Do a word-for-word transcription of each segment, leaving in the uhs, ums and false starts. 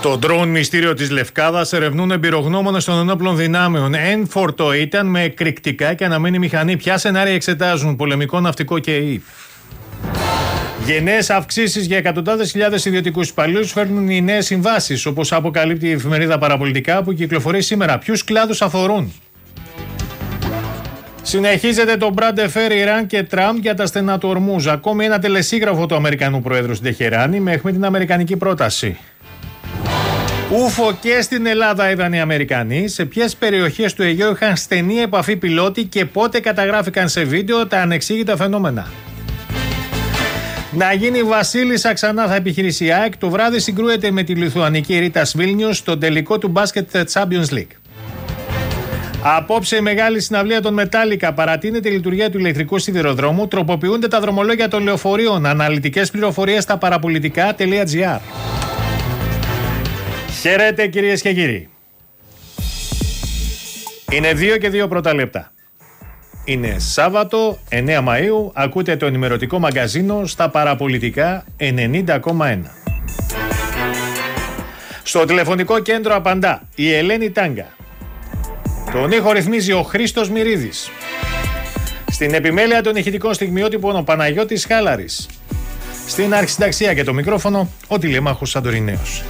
Το ντρόουν μυστήριο της Λευκάδας ερευνούν εμπειρογνώμονες των ενόπλων δυνάμεων. Ένφορτο ήταν με εκρηκτικά και αναμένη μηχανή. Ποια σενάρια εξετάζουν? Πολεμικό, ναυτικό και ΙΠ. Γενναίες αυξήσεις για εκατοντάδες χιλιάδες ιδιωτικούς υπαλλήλους φέρνουν οι νέες συμβάσεις, όπως αποκαλύπτει η εφημερίδα Παραπολιτικά που κυκλοφορεί σήμερα. Ποιους κλάδους αφορούν? Συνεχίζεται το μπραντεφέρ Ιράν και Τραμπ για τα στενά του Ορμούζ. Ακόμη ένα τελεσίγραφο του Αμερικανού Προέδρου στην Τεχεράνη με αιχμή την αμερικανική πρόταση. Ούφο και στην Ελλάδα είδαν οι Αμερικανοί. Σε ποιες περιοχές του Αιγαίου είχαν στενή επαφή πιλότοι και πότε καταγράφηκαν σε βίντεο τα ανεξήγητα φαινόμενα. Να γίνει βασίλισσα ξανά θα επιχειρήσει η ΑΕΚ. Το βράδυ συγκρούεται με τη λιθουανική Ρίτα Βίλνιους στο τελικό του Basket Champions League. Απόψε η μεγάλη συναυλία των Μετάλλικα. Παρατείνεται η λειτουργία του ηλεκτρικού σιδηροδρόμου. Τροποποιούνται τα δρομολόγια των λεωφορείων. Αναλυτικές πληροφορίες στα παραπολιτικά τελεία τζι άρ. Χαίρετε κυρίες και κύριοι. Είναι δύο και δύο πρώτα λεπτά. Είναι Σάββατο εννέα Μαΐου. Ακούτε το ενημερωτικό μαγκαζίνο στα παραπολιτικά ενενήντα κόμμα ένα. Στο τηλεφωνικό κέντρο απαντά η Ελένη Τάγκα. Τον ήχο ρυθμίζει ο Χρήστος Μυρίδης. Στην επιμέλεια των ηχητικών στιγμιότυπων ο Παναγιώτης Χάλαρης. Στην αρχισυνταξία και το μικρόφωνο ο τηλέμαχος Σαντορινέος.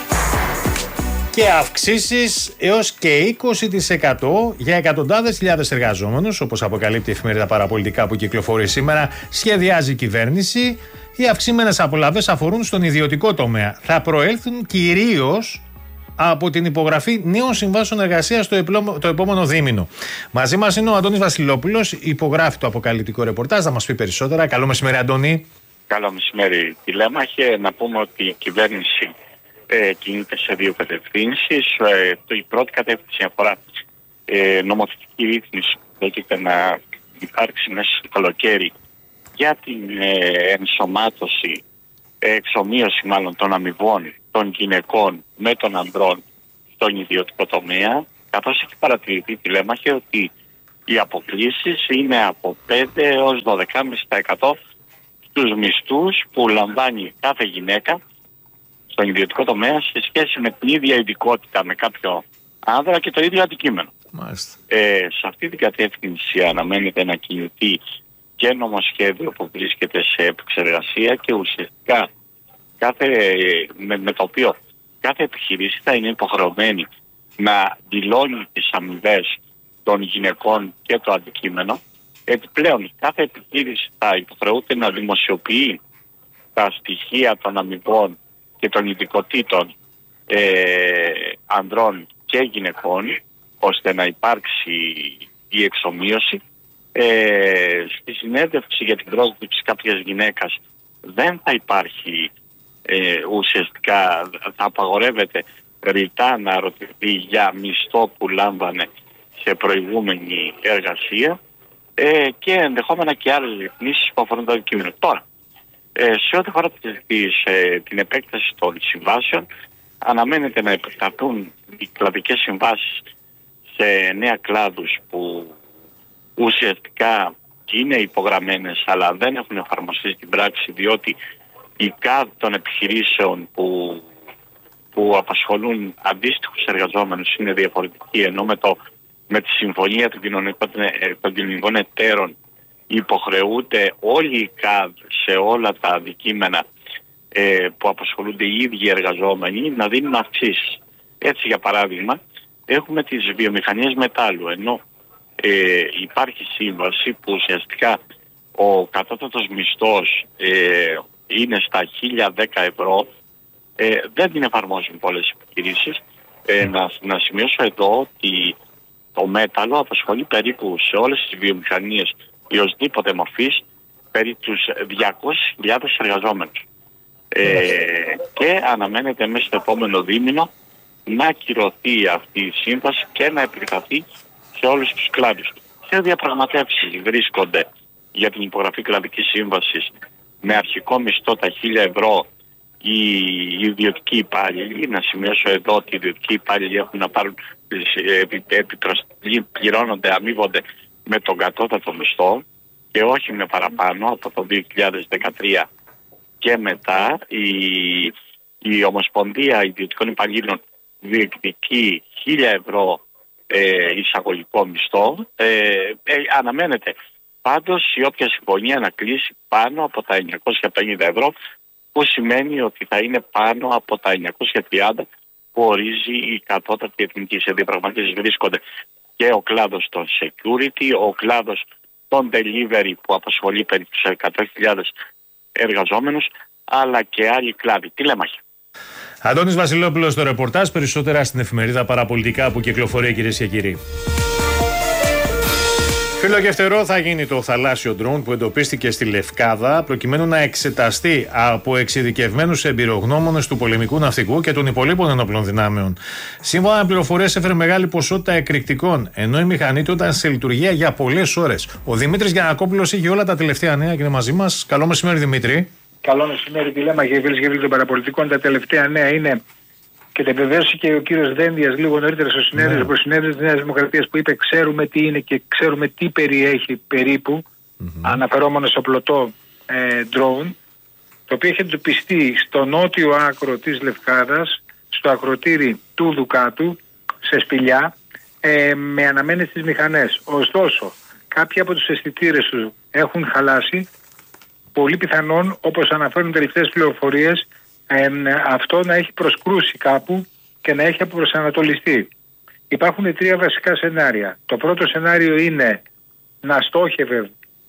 Και αυξήσεις έως και είκοσι τοις εκατό για εκατοντάδες χιλιάδες εργαζόμενους, όπως αποκαλύπτει η εφημερίδα Παραπολιτικά που κυκλοφορεί σήμερα, σχεδιάζει η κυβέρνηση. Οι αυξημένες απολαβές αφορούν στον ιδιωτικό τομέα. Θα προέλθουν κυρίως από την υπογραφή νέων συμβάσεων εργασίας το, επλό, το επόμενο δίμηνο. Μαζί μας είναι ο Αντώνης Βασιλόπουλος, υπογράφει το αποκαλυπτικό ρεπορτάζ. Θα μας πει περισσότερα. Καλό μεσημέρι, Αντώνη. Καλό μεσημέρι, τηλέμαχε. Να πούμε ότι η κυβέρνηση ε, κινείται σε δύο κατευθύνσεις. Ε, το, η πρώτη κατεύθυνση αφορά ε, νομοθετική ρύθμιση που πρόκειται να υπάρξει μέσα στο καλοκαίρι για την ε, ενσωμάτωση, ε, εξομοίωση μάλλον των αμοιβών των γυναικών με των ανδρών στον ιδιωτικό τομέα, καθώς έχει παρατηρηθεί, τηλέμαχε, ότι οι αποκλήσεις είναι από πέντε έως δώδεκα κόμμα πέντε τοις εκατό στους μισθούς που λαμβάνει κάθε γυναίκα στον ιδιωτικό τομέα σε σχέση με την ίδια ειδικότητα με κάποιο άνδρα και το ίδιο αντικείμενο. Ε, σε αυτή την κατεύθυνση αναμένεται να κινηθεί και νομοσχέδιο που βρίσκεται σε επεξεργασία και ουσιαστικά κάθε, με, με το οποίο κάθε επιχειρήση θα είναι υποχρεωμένη να δηλώνει τις αμοιβές των γυναικών και το αντικείμενο. Επιπλέον, κάθε επιχείρηση θα υποχρεούται να δημοσιοποιεί τα στοιχεία των αμοιβών και των ειδικοτήτων ε, ανδρών και γυναικών, ώστε να υπάρξει η εξομοίωση. Ε, στη συνέντευξη για την πρόσληψη κάποιας γυναίκας δεν θα υπάρχει ε, ουσιαστικά, θα απαγορεύεται ρητά να ρωτηθεί για μισθό που λάμβανε σε προηγούμενη εργασία ε, και ενδεχόμενα και άλλες ρυθμίσεις που αφορούν το αντικείμενο. Τώρα, ε, σε ό,τι αφορά ε, την επέκταση των συμβάσεων, αναμένεται να επεκταθούν οι κλαδικές συμβάσεις σε νέα κλάδους που ουσιαστικά είναι υπογραμμένες αλλά δεν έχουν εφαρμοστεί στην πράξη, διότι οι ΚΑΔ των επιχειρήσεων που, που απασχολούν αντίστοιχους εργαζόμενους είναι διαφορετικοί, ενώ με, το, με τη συμφωνία των κοινωνικών, των κοινωνικών εταίρων υποχρεούνται όλοι οι ΚΑΔ σε όλα τα αντικείμενα ε, που απασχολούνται οι ίδιοι εργαζόμενοι να δίνουν αυξήσεις. Έτσι, για παράδειγμα, έχουμε τις βιομηχανίες μετάλλου, ενώ ε, υπάρχει σύμβαση που ουσιαστικά ο κατώτατος μισθός ε, είναι στα χίλια δέκα ευρώ, ε, δεν την εφαρμόζουν πολλές επιχειρήσεις. Ε, να, να σημειώσω εδώ ότι το μέταλλο απασχολεί περίπου σε όλες τις βιομηχανίες ή οσδήποτε μορφής περί τους διακόσιες χιλιάδες εργαζόμενους. Ε, και αναμένεται μέσα στο επόμενο δίμηνο να κυρωθεί αυτή η σύμβαση και να επεκταθεί σε όλους τους κλάδους. Σε διαπραγματεύσεις βρίσκονται για την υπογραφή κλαδικής σύμβασης με αρχικό μισθό τα χίλια ευρώ οι ιδιωτικοί υπάλληλοι. Να σημειώσω εδώ ότι οι ιδιωτικοί υπάλληλοι έχουν να πάρουν επιπροσθέτως, πληρώνονται, αμείβονται με τον κατώτατο μισθό και όχι με παραπάνω από το δύο χιλιάδες δεκατρία και μετά. Οι, η Ομοσπονδία Ιδιωτικών Υπαλλήλων διεκδικεί χίλια ευρώ ε, εισαγωγικό μισθό. Ε, ε, αναμένεται πάντως η όποια συμφωνία να κλείσει πάνω από τα εννιακόσια πενήντα ευρώ, που σημαίνει ότι θα είναι πάνω από τα εννιακόσια τριάντα που ορίζει η κατώτατη εθνική. Σε διαπραγματεύσεις βρίσκονται και ο κλάδος των security, ο κλάδος των delivery που απασχολεί περίπου τους εκατό χιλιάδες εργαζόμενους, αλλά και άλλοι κλάδοι. Τηλέμαχοι. Αντώνης Βασιλόπουλος στο ρεπορτάζ, περισσότερα στην εφημερίδα Παραπολιτικά που κυκλοφορεί, κυρίες και κύριοι. Φιλοκευτερό θα γίνει το θαλάσσιο ντρόουν που εντοπίστηκε στη Λευκάδα προκειμένου να εξεταστεί από εξειδικευμένους εμπειρογνώμονες του πολεμικού ναυτικού και των υπολείπων ενόπλων δυνάμεων. Σύμφωνα με πληροφορίες, έφερε μεγάλη ποσότητα εκρηκτικών, ενώ η μηχανή του ήταν σε λειτουργία για πολλές ώρες. Ο Δημήτρης Γιαννακόπουλος έχει όλα τα τελευταία νέα και είναι μαζί μας. Καλό μεσημέρι, Δημήτρη. Καλό μεσημέρι, Τηλέμα και φίλοι και φίλοι των Παραπολιτικών. Τα τελευταία νέα είναι, και τα επιβεβαίωσε και ο κύριος Δένδιας λίγο νωρίτερα στο συνέδριο, ναι. Προσυνέδριο της Νέας Δημοκρατίας, που είπε: ξέρουμε τι είναι και ξέρουμε τι περιέχει περίπου, mm-hmm. αναφερόμενο στο πλωτό ε, drone, το οποίο έχει εντοπιστεί στο νότιο άκρο της Λευκάδας, στο ακροτήρι του Δουκάτου, σε σπηλιά, ε, με αναμένες τις μηχανές. Ωστόσο, κάποιοι από τους αισθητήρες του έχουν χαλάσει. Πολύ πιθανόν, όπως αναφέρουν τελευταίες πληροφορίες, ε, αυτό να έχει προσκρούσει κάπου και να έχει αποπροσανατολιστεί. Υπάρχουν τρία βασικά σενάρια. Το πρώτο σενάριο είναι να στόχευε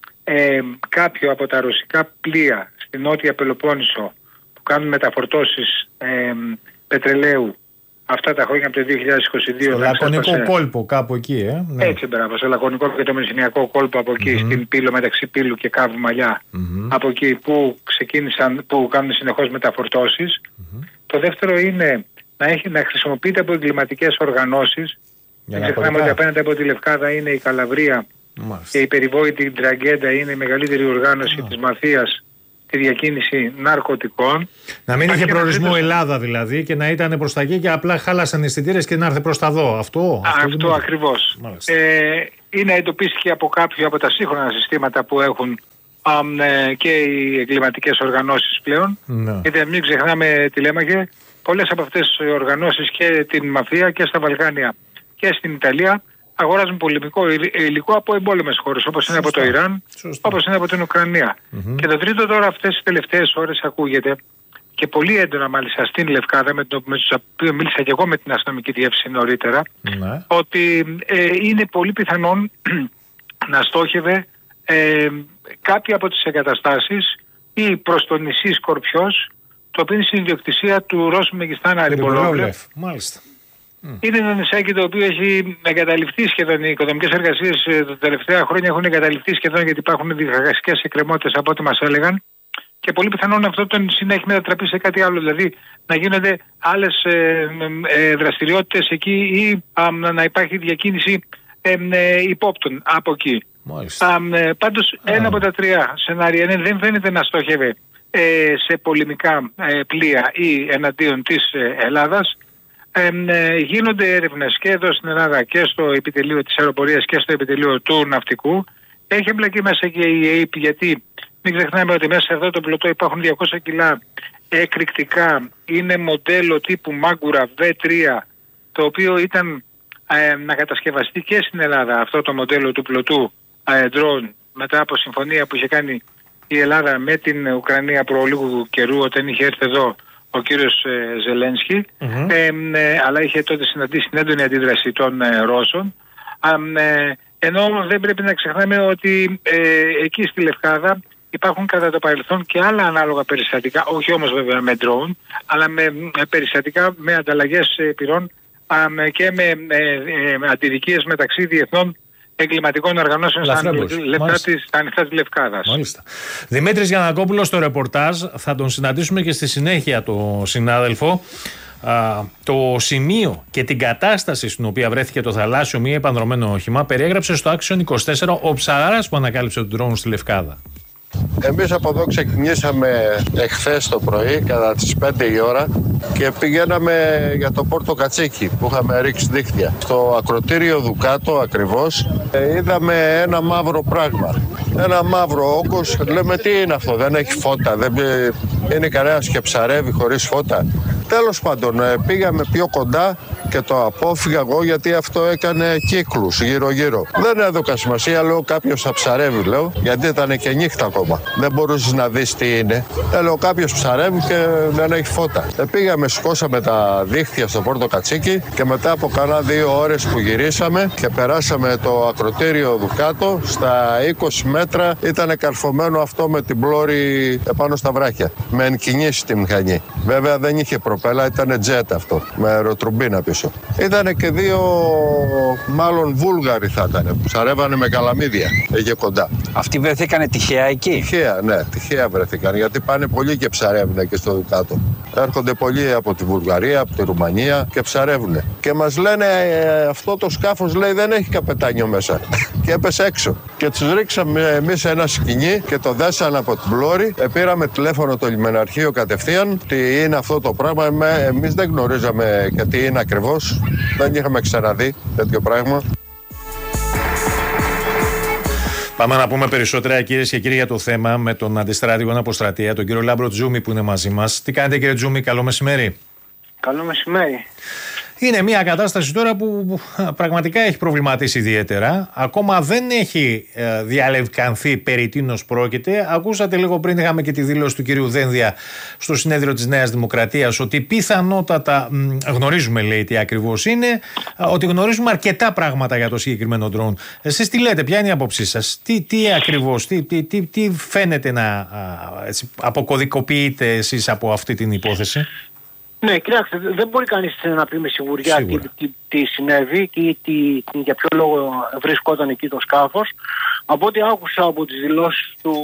ε, κάποιο από τα ρωσικά πλοία στη Νότια Πελοπόννησο που κάνουν μεταφορτώσεις ε, πετρελαίου αυτά τα χρόνια από το δύο χιλιάδες είκοσι δύο. Στο Λακωνικό σε... κόλπο κάπου εκεί, ε. Ναι. Έτσι, μπράβο, στο Λακωνικό και το Μεσσηνιακό κόλπο από εκεί, mm-hmm. στην Πύλο, μεταξύ Πύλου και Κάβου Μαλλιά, mm-hmm. από εκεί που ξεκίνησαν, που κάνουν συνεχώς μεταφορτώσεις. Mm-hmm. Το δεύτερο είναι να, έχει, να χρησιμοποιείται από εγκληματικές οργανώσεις. Δεν ξεχνάμε ότι απέναντι από τη Λευκάδα είναι η Καλαβρία mm-hmm. και η περιβόητη Ντραγκέντα είναι η μεγαλύτερη οργάνωση mm-hmm. της μαφίας, τη διακίνηση ναρκωτικών. Να μην είχε προορισμό να... Ελλάδα δηλαδή και να ήταν προς τα εκεί και απλά χάλασαν αισθητήρες και να έρθει προς τα δω. Αυτό, αυτό, αυτό ακριβώς. Ε, είναι εντοπίστηκε από κάποιο από τα σύγχρονα συστήματα που έχουν α, ε, και οι εγκληματικές οργανώσεις πλέον. Ναι. Γιατί μην ξεχνάμε, Τηλέμαχε, πολλές από αυτές τις οργανώσεις και την μαφία και στα Βαλκάνια και στην Ιταλία αγοράζουν πολεμικό υλικό από εμπόλεμες χώρες, όπως είναι από το Ιράν, Σωστά. όπως είναι από την Ουκρανία. Mm-hmm. Και το τρίτο τώρα, αυτές τις τελευταίες ώρες ακούγεται και πολύ έντονα μάλιστα στην Λευκάδα, με, το, με τους οποίους μίλησα και εγώ με την αστυνομική διεύθυνση νωρίτερα, mm-hmm. ότι ε, είναι πολύ πιθανόν να στόχευε ε, κάποια από τις εγκαταστάσεις ή προς το νησί Σκορπιός, το οποίο είναι στην ιδιοκτησία του Ρώσου Μεγιστάνα Αριμπολόβλεφ. Μάλιστα. Mm. Είναι ένα νησάκι το οποίο έχει εγκαταλειφθεί σχεδόν. Οι οικονομικές εργασίες τα τελευταία χρόνια έχουν εγκαταλειφθεί σχεδόν, γιατί υπάρχουν διχασικές εκκρεμότητες από ό,τι μας έλεγαν. Και πολύ πιθανόν αυτό το νησί να έχει μετατραπεί σε κάτι άλλο. Δηλαδή να γίνονται άλλες ε, ε, δραστηριότητες εκεί ή α, να υπάρχει διακίνηση ε, ε, υπόπτων από εκεί. Α, ε, πάντως ah. ένα από τα τρία σενάρια ναι, δεν φαίνεται να στόχευε ε, σε πολεμικά ε, πλοία ή εναντίον της ε, Ελλάδας. Ε, ε, γίνονται έρευνες και εδώ στην Ελλάδα και στο επιτελείο της αεροπορίας και στο επιτελείο του ναυτικού. Έχει εμπλακεί μέσα και η ΑΕΠ, γιατί μην ξεχνάμε ότι μέσα σε αυτό το πλωτό υπάρχουν διακόσια κιλά εκρηκτικά. Είναι μοντέλο τύπου Μάγκουρα βι τρία, το οποίο ήταν ε, να κατασκευαστεί και στην Ελλάδα αυτό το μοντέλο του πλωτού ε, drone, μετά από συμφωνία που είχε κάνει η Ελλάδα με την Ουκρανία προ λίγου καιρού, όταν είχε έρθει εδώ ο κύριος ε, Ζελένσκι, mm-hmm. ε, ε, αλλά είχε τότε συναντήσει την έντονη αντίδραση των ε, Ρώσων. Ε, ενώ δεν πρέπει να ξεχνάμε ότι ε, εκεί στη Λευκάδα υπάρχουν κατά το παρελθόν και άλλα ανάλογα περιστατικά, όχι όμως βέβαια με drone, αλλά με, με περιστατικά με ανταλλαγές πυρών ε, και με ε, ε, αντιδικίες μεταξύ διεθνών εγκληματικών οργανώσεων στα ανοιχτά της Λευκάδας. Μάλιστα. Δημήτρης Γιαννακόπουλος στο ρεπορτάζ, θα τον συναντήσουμε και στη συνέχεια το συνάδελφο. Α, το σημείο και την κατάσταση στην οποία βρέθηκε το θαλάσσιο μη επανδρωμένο όχημα περιέγραψε στο Action είκοσι τέσσερα ο ψαράς που ανακάλυψε τον drone στη Λευκάδα. Εμείς από εδώ ξεκινήσαμε εχθές το πρωί κατά τις πέντε η ώρα και πηγαίναμε για το Πόρτο Κατσίκι που είχαμε ρίξει δίχτυα. Στο ακροτήριο Δουκάτο ακριβώς είδαμε ένα μαύρο πράγμα. ένα μαύρο όγκος. Λέμε τι είναι αυτό, δεν έχει φώτα, δεν είναι κανένας και ψαρεύει χωρίς φώτα. Τέλος πάντων, πήγαμε πιο κοντά και το απόφυγα εγώ γιατί αυτό έκανε κύκλους γύρω-γύρω. Δεν έδωκα σημασία, λέω κάποιος θα ψαρεύει, λέω, γιατί ήταν και νύχτα ακόμα. Δεν μπορούσες να δεις τι είναι. Ε, λέω κάποιος ψαρεύει και δεν έχει φώτα. Ε, πήγαμε, σηκώσαμε τα δίχτυα στο Πόρτο Κατσίκι και μετά από κάνα δύο ώρες που γυρίσαμε και περάσαμε το ακροτήριο Δουκάτο, στα είκοσι μέτρα ήταν καρφωμένο αυτό με την πλώρη επάνω στα βράχια. Με εγκινήσει τη μηχανή. Βέβαια δεν είχε προπέλα, ήταν τζετ αυτό, με αεροτρουμπίνα πίσω. Ήτανε και δύο, μάλλον Βούλγαροι θα ήταν, που ψαρεύανε με καλαμίδια εκεί κοντά. Αυτοί βρεθήκανε τυχαία εκεί? Τυχαία, ναι, τυχαία βρεθήκαν, γιατί πάνε πολλοί και ψαρεύουν και στο Δουκάτο. Έρχονται πολλοί από τη Βουλγαρία, από τη Ρουμανία και ψαρεύουν. Και μας λένε ε, αυτό το σκάφος, λέει, δεν έχει καπετάνιο μέσα. Και έπεσε έξω. Και τους ρίξαμε εμείς ένα σκοινί και το δέσανε από την πλώρη. Ε, πήραμε τηλέφωνο το λιμεναρχείο κατευθείαν. Τι είναι αυτό το πράγμα, εμείς δεν γνωρίζαμε και τι είναι ακριβώς. Δεν είχαμε ξαναδεί τέτοιο πράγμα. Πάμε να πούμε περισσότερα, κυρίες και κύριοι, για το θέμα με τον αντιστράτηγο αποστρατεία, τον κύριο Λάμπρο Τζούμι, που είναι μαζί μας. Τι κάνετε, κύριε Τζούμι, καλό μεσημέρι. Καλό μεσημέρι. Είναι μια κατάσταση τώρα που πραγματικά έχει προβληματίσει ιδιαίτερα. Ακόμα δεν έχει ε, διαλευκανθεί περί τίνος πρόκειται. Ακούσατε λίγο πριν, είχαμε και τη δήλωση του κυρίου Δένδια στο συνέδριο της Νέας Δημοκρατίας, ότι πιθανότατα μ, γνωρίζουμε, λέει, τι ακριβώς είναι, ότι γνωρίζουμε αρκετά πράγματα για το συγκεκριμένο ντρόουν. Εσείς τι λέτε, ποια είναι η άποψή σας, τι, τι ακριβώς, τι, τι, τι, τι φαίνεται να α, έτσι, αποκωδικοποιείτε εσείς από αυτή την υπόθεση? Ναι, κοιτάξτε, δεν μπορεί κανείς να πει με σιγουριά τι, τι, τι συνέβη και τι, τι, για ποιο λόγο βρισκόταν εκεί το σκάφος. Από ό,τι άκουσα από τις δηλώσεις του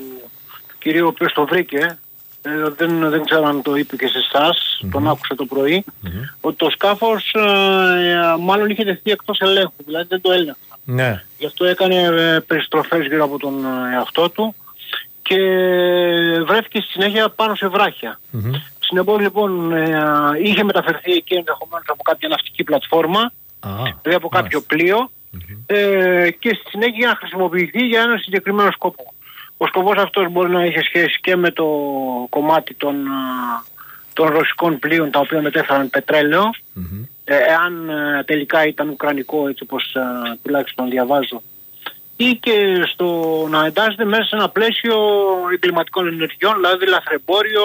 κυρίου ο οποίος το βρήκε, ε, δεν, δεν ξέρω αν το είπε και σε εσάς, mm-hmm. τον άκουσα το πρωί, mm-hmm. ότι το σκάφος ε, μάλλον είχε τεθεί εκτός ελέγχου, δηλαδή δεν το έλεγχα. Ναι. Γι' αυτό έκανε ε, περιστροφές γύρω από τον εαυτό του και βρέθηκε στη συνέχεια πάνω σε βράχια. Mm-hmm. Συνεπώς λοιπόν ε, είχε μεταφερθεί εκεί ενδεχομένως από κάποια ναυτική πλατφόρμα, ah, δηλαδή από κάποιο ah. πλοίο mm-hmm. ε, και στη συνέχεια να χρησιμοποιηθεί για ένα συγκεκριμένο σκοπό. Ο σκοπός αυτός μπορεί να είχε σχέση και με το κομμάτι των, των ρωσικών πλοίων τα οποία μετέφεραν πετρέλαιο, mm-hmm. ε, εάν ε, τελικά ήταν ουκρανικό, έτσι όπως ε, τουλάχιστον διαβάζω, ή και στο να εντάσσεται μέσα σε ένα πλαίσιο εγκληματικών ενεργειών, δηλαδή λαθρεμπόριο,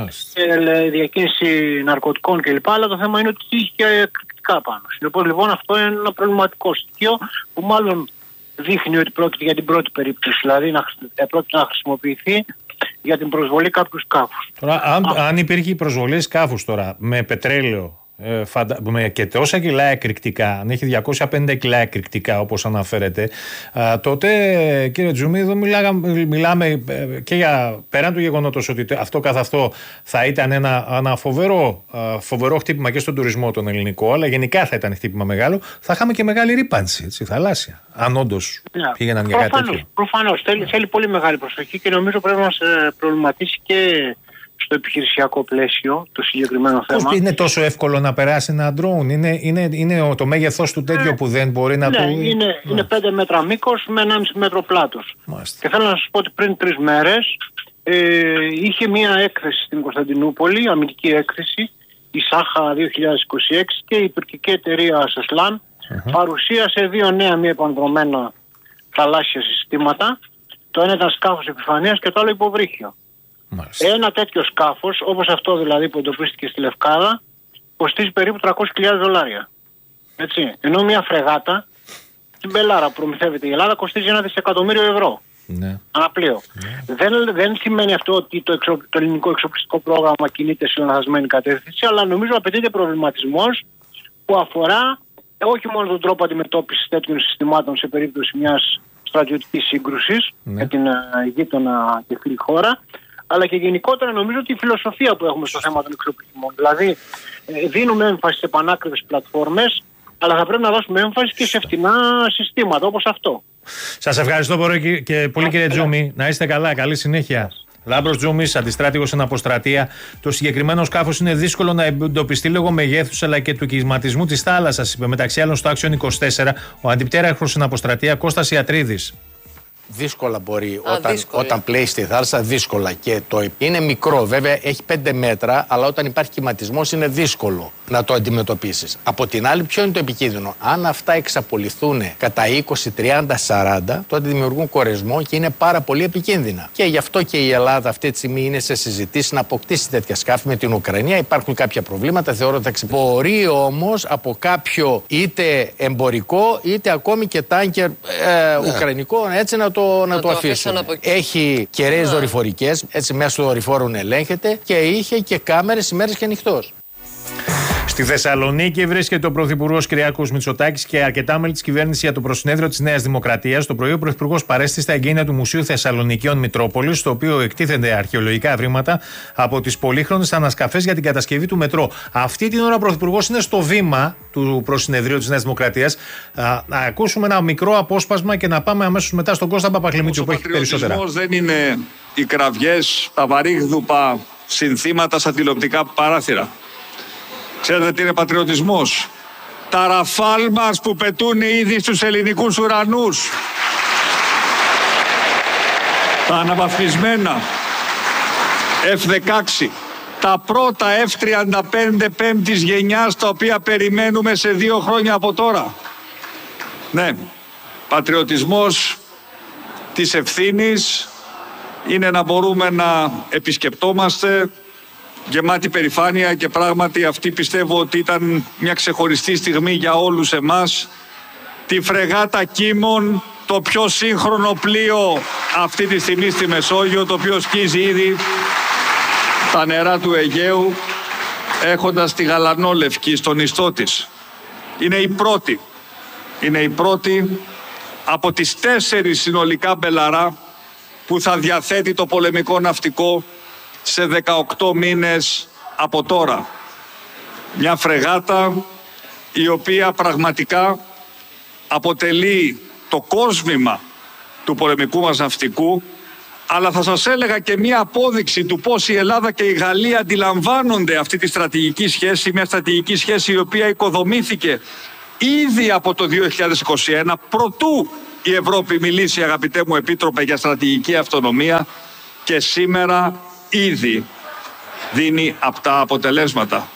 ε, διακίνηση ναρκωτικών κλπ. Αλλά το θέμα είναι ότι είχε και εκρηκτικά πάνω. Συνεπώς λοιπόν αυτό είναι ένα προβληματικό στοιχείο που μάλλον δείχνει ότι πρόκειται για την πρώτη περίπτωση, δηλαδή να, ε, πρόκειται να χρησιμοποιηθεί για την προσβολή κάποιου σκάφους. Τώρα, αν, αν υπήρχε προσβολή σκάφους τώρα με πετρέλαιο, Ε, φαντα... με και τόσα κιλά εκρηκτικά, αν έχει διακόσια πενήντα κιλά εκρηκτικά όπως αναφέρεται, α, τότε, κύριε Τζούμι, εδώ μιλά, μιλάμε ε, και για πέραν του γεγονότος ότι αυτό καθ' αυτό θα ήταν ένα, ένα φοβερό, α, φοβερό χτύπημα και στον τουρισμό τον ελληνικό, αλλά γενικά θα ήταν χτύπημα μεγάλο, θα είχαμε και μεγάλη ρύπανση, έτσι, θαλάσσια, αν όντως yeah. πήγαιναν για κάτι τέτοιο. Προφανώς, θέλει, θέλει πολύ μεγάλη προσοχή και νομίζω πρέπει να μας προβληματίσει και στο επιχειρησιακό πλαίσιο το συγκεκριμένο θέμα. Πώς είναι τόσο εύκολο να περάσει ένα ντρόουν? Είναι, είναι, είναι το μέγεθος του τέτοιο ε, που δεν μπορεί να ναι, του... Είναι, ναι. είναι πέντε μέτρα μήκος με ενάμιση μέτρο πλάτος. Μάλιστα. Και θέλω να σας πω ότι πριν τρεις μέρες ε, είχε μία έκθεση στην Κωνσταντινούπολη, αμυντική έκθεση, η ΣΑΧΑ δύο χιλιάδες είκοσι έξι, και η τουρκική εταιρεία Σεσλάν uh-huh. παρουσίασε δύο νέα μη επανδρομένα θαλάσσια συστήματα. Το ένα ήταν σκάφος επιφανείας και το άλλο υποβρύχιο. Μάλιστα. Ένα τέτοιο σκάφος, όπως αυτό δηλαδή που εντοπίστηκε στη Λευκάδα, κοστίζει περίπου τριακόσιες χιλιάδες δολάρια. Έτσι. Ενώ μια φρεγάτα, την Μπελάρα που προμηθεύεται η Ελλάδα, κοστίζει ένα δισεκατομμύριο ευρώ. Ναι. Αναπλοίο. Ναι. Δεν, δεν σημαίνει αυτό ότι το, εξο, το ελληνικό εξοπλιστικό πρόγραμμα κινείται σε λανθασμένη κατεύθυνση, αλλά νομίζω απαιτείται προβληματισμός που αφορά όχι μόνο τον τρόπο αντιμετώπισης τέτοιων συστημάτων σε περίπτωση μιας στρατιωτικής σύγκρουσης ναι. με την uh, γείτονα και φίλη χώρα, αλλά και γενικότερα νομίζω ότι η φιλοσοφία που έχουμε στο θέμα των εξοπλισμών. Δηλαδή, ε, δίνουμε έμφαση σε πανάκριβες πλατφόρμες, αλλά θα πρέπει να δώσουμε έμφαση και σε φτηνά συστήματα όπως αυτό. Σας ευχαριστώ πολύ και πολύ, κύριε Τζούμι. Να είστε καλά, καλή συνέχεια. Λάμπρος Τζούμις, αντιστράτηγος εν αποστρατεία. Το συγκεκριμένο σκάφος είναι δύσκολο να εντοπιστεί λόγω μεγέθους αλλά και του κυματισμού της θάλασσας, είπε μεταξύ άλλων στο Άξιον είκοσι τέσσερα ο αντιπτέραρχος εν αποστρατεία Κώστας Ιατρίδης. δύσκολα μπορεί. Α, όταν, δύσκολα. όταν πλέει στη θάλασσα, δύσκολα. Και το είναι μικρό, βέβαια, έχει πέντε μέτρα, αλλά όταν υπάρχει κυματισμός είναι δύσκολο να το αντιμετωπίσεις. Από την άλλη, ποιο είναι το επικίνδυνο? Αν αυτά εξαπολυθούν κατά είκοσι, τριάντα, σαράντα, τότε δημιουργούν κορεσμό και είναι πάρα πολύ επικίνδυνα. Και γι' αυτό και η Ελλάδα αυτή τη στιγμή είναι σε συζητήσεις να αποκτήσει τέτοια σκάφη με την Ουκρανία. Υπάρχουν κάποια προβλήματα, θεωρώ ότι θα ξεπεράσει. Μπορεί όμως από κάποιο είτε εμπορικό είτε ακόμη και τάνκερ ε, ναι. ουκρανικό έτσι να το, να να το, το αφήσουν. Από... Έχει κεραίες ναι. δορυφορικές, έτσι μέσω δορυφόρων ελέγχεται και είχε και κάμερες ημέρες και ανοιχτός. Στη Θεσσαλονίκη βρίσκεται ο Πρωθυπουργός Κυριάκος Μητσοτάκης και αρκετά μέλη της κυβέρνησης για το προσυνέδριο της Νέας Δημοκρατίας. Το πρωί ο Πρωθυπουργός παρέστη στα εγγένεια του Μουσείου Θεσσαλονικίων Μητρόπολης, στο οποίο εκτίθενται αρχαιολογικά ευρήματα από τις πολύχρονες ανασκαφές για την κατασκευή του μετρό. Αυτή την ώρα ο Πρωθυπουργός είναι στο βήμα του προσυνεδρίου της Νέας Δημοκρατίας. Α, να ακούσουμε ένα μικρό απόσπασμα και να πάμε αμέσως μετά στον Κώστα Παπακλημίτσιο που έχει περισσότερα. Ο δεν είναι οι κραυγές, τα βαρύγδουπα συνθήματα στα τηλεοπτικά παράθυρα. Ξέρετε τι είναι πατριωτισμός? Τα ραφάλ μας που πετούν ήδη στους ελληνικούς ουρανούς. Τα αναβαθμισμένα εφ δεκαέξι. Τα πρώτα εφ τριάντα πέντε πέμπτης γενιάς, τα οποία περιμένουμε σε δύο χρόνια από τώρα. Ναι, πατριωτισμός της ευθύνης είναι να μπορούμε να επισκεπτόμαστε γεμάτη περηφάνεια, και πράγματι αυτή πιστεύω ότι ήταν μια ξεχωριστή στιγμή για όλους εμάς. Τη φρεγάτα Κίμων, το πιο σύγχρονο πλοίο αυτή τη στιγμή στη Μεσόγειο, το οποίο σκίζει ήδη τα νερά του Αιγαίου, έχοντας τη γαλανόλευκη στον ιστό της. Είναι η πρώτη, είναι η πρώτη από τις τέσσερις συνολικά μπελαρά που θα διαθέτει το πολεμικό ναυτικό σε δεκαοκτώ μήνες από τώρα. Μια φρεγάτα η οποία πραγματικά αποτελεί το κόσμημα του πολεμικού μας ναυτικού, αλλά θα σας έλεγα και μια απόδειξη του πώς η Ελλάδα και η Γαλλία αντιλαμβάνονται αυτή τη στρατηγική σχέση, μια στρατηγική σχέση η οποία οικοδομήθηκε ήδη από το δύο χιλιάδες είκοσι ένα, προτού η Ευρώπη μιλήσει, αγαπητέ μου Επίτροπε, για στρατηγική αυτονομία, και σήμερα ήδη δίνει απτά αποτελέσματα.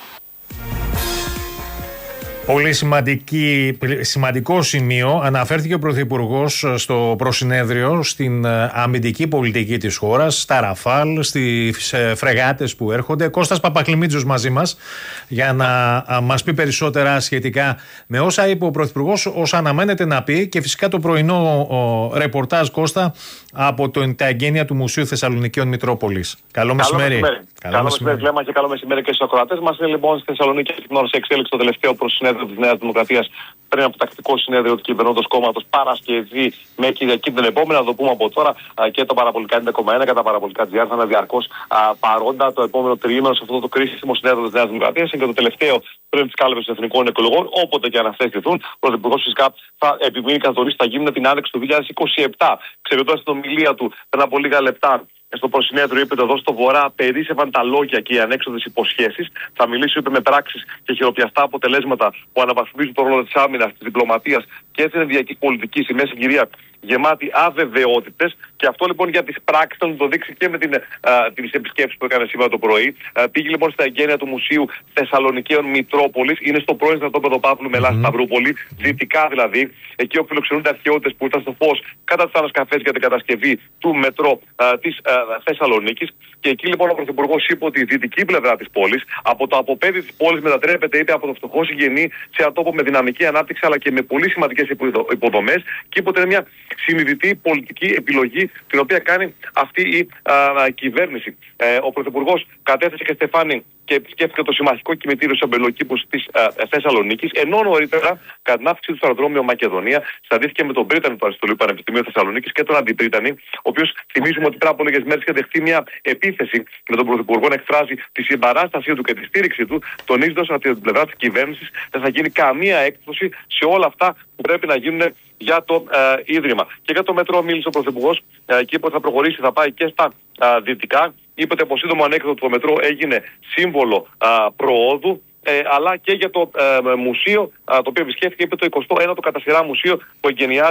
Πολύ σημαντική, σημαντικό σημείο. Αναφέρθηκε ο Πρωθυπουργός στο προσυνέδριο στην αμυντική πολιτική της χώρας, στα ραφάλ, στις φρεγάτες που έρχονται. Κώστας Παπακλημίτσιος μαζί μας για να μας πει περισσότερα σχετικά με όσα είπε ο Πρωθυπουργός, όσα αναμένεται να πει, και φυσικά το πρωινό ο, ρεπορτάζ, Κώστα, από το, τα εγγένεια του Μουσείου Θεσσαλονικίων Μητρόπολης. Καλό μεσημέρι. Καλό μεσημέρι, Κλέμα, και καλό μεσημέρι και στους ακροατές μας. Είναι λοιπόν στη Θεσσαλονίκη και σε εξέλιξη το τελευταίο προσυνέδριο της Νέας Δημοκρατίας πριν από το τακτικό συνέδριο του κυβερνώντος κόμματος Παρασκευή με Κυριακή την επόμενη. Να το πούμε από τώρα, και το παραπολικά ενενήντα κόμμα ένα και τα παραπολικά τζι αρ θα είναι διαρκώς παρόντα το επόμενο τριήμερο σε αυτό το κρίσιμο συνέδριο της Νέας Δημοκρατίας. Είναι και το τελευταίο πριν τις κάλπες των εθνικών εκλογών, όποτε και αν αυτές τεθούν. Ο Πρωθυπουργός φυσικά θα επιμείνει καθορίσει θα γίνουν την άνοιξη του δύο χιλιάδες είκοσι επτά. Ξεβιτώντας την ομιλία του πριν από λίγα λεπτά στο προσυνέδριο, είπε ότι εδώ στο Βορρά περίσσευαν τα λόγια και οι ανέξοδες υποσχέσεις. Θα μιλήσει, είπε, με πράξεις και χειροπιαστά αποτελέσματα που αναβαθμίζουν τον ρόλο της άμυνας, της διπλωματίας και έτσι ενεργειακής πολιτικής. Η μέση συγκυρία γεμάτη αβεβαιότητες. Και αυτό λοιπόν για τις πράξεις θα το δείξει και με την, τις επισκέψεις που έκανε σήμερα το πρωί. Α, πήγε λοιπόν στα εγγένεια του Μουσείου Θεσσαλονικίων Μητρόπολης. Είναι στο πρώην στρατόπεδο Παύλου Μελά στη Σταυρούπολη, δυτικά δηλαδή, εκεί όπου φιλοξενούνται αρχαιότητες που ήταν στο φως κατά τις ανασκαφές για την κατασκευή του μετρό της Θεσσαλονίκης. Και εκεί λοιπόν ο Πρωθυπουργός είπε ότι η δυτική πλευρά της πόλης, από το αποπέδι της πόλης, μετατρέπεται είτε από το φτωχό συγγενή σε ένα τόπο με δυναμική ανάπτυξη αλλά και με πολύ σημαντικές υποδομές. Και είπε ότι είναι μια συνειδητή πολιτική επιλογή την οποία κάνει αυτή η α, κυβέρνηση. Ε, ο Πρωθυπουργός κατέθεσε και στεφάνι και επισκέφθηκε το συμμαχικό κημητήριο Σαμπελοκήπους της Θεσσαλονίκης, ενώ νωρίτερα, κατά την αύξηση του στο αεροδρόμιο Μακεδονία, συναντήθηκε με τον πρίτανη του Αριστοτελείου Πανεπιστημίου Θεσσαλονίκης και τον αντιπρίτανη, ο οποίος θυμίζουμε ότι πριν από λίγες μέρες είχε δεχτεί μια επίθεση με τον Πρωθυπουργό να εκφράζει τη συμπαράστασή του και τη στήριξη του, τονίζοντας ότι από την πλευρά της κυβέρνησης δεν θα γίνει καμία έκπτωση σε όλα αυτά που πρέπει να γίνουν για το ε, Ίδρυμα. Και για το μετρό μίλησε ο Πρωθυπουργός ε, και είπε ότι θα προχωρήσει, θα πάει και στα ε, δυτικά. Είπε ότι από σύντομο ανέκδοτο το μετρό έγινε σύμβολο ε, προόδου. Ε, αλλά και για το ε, μουσείο, ε, το οποίο επισκέφθηκε, είπε το εικοστό ένατο κατά σειρά μουσείο που εγκαινιάζεται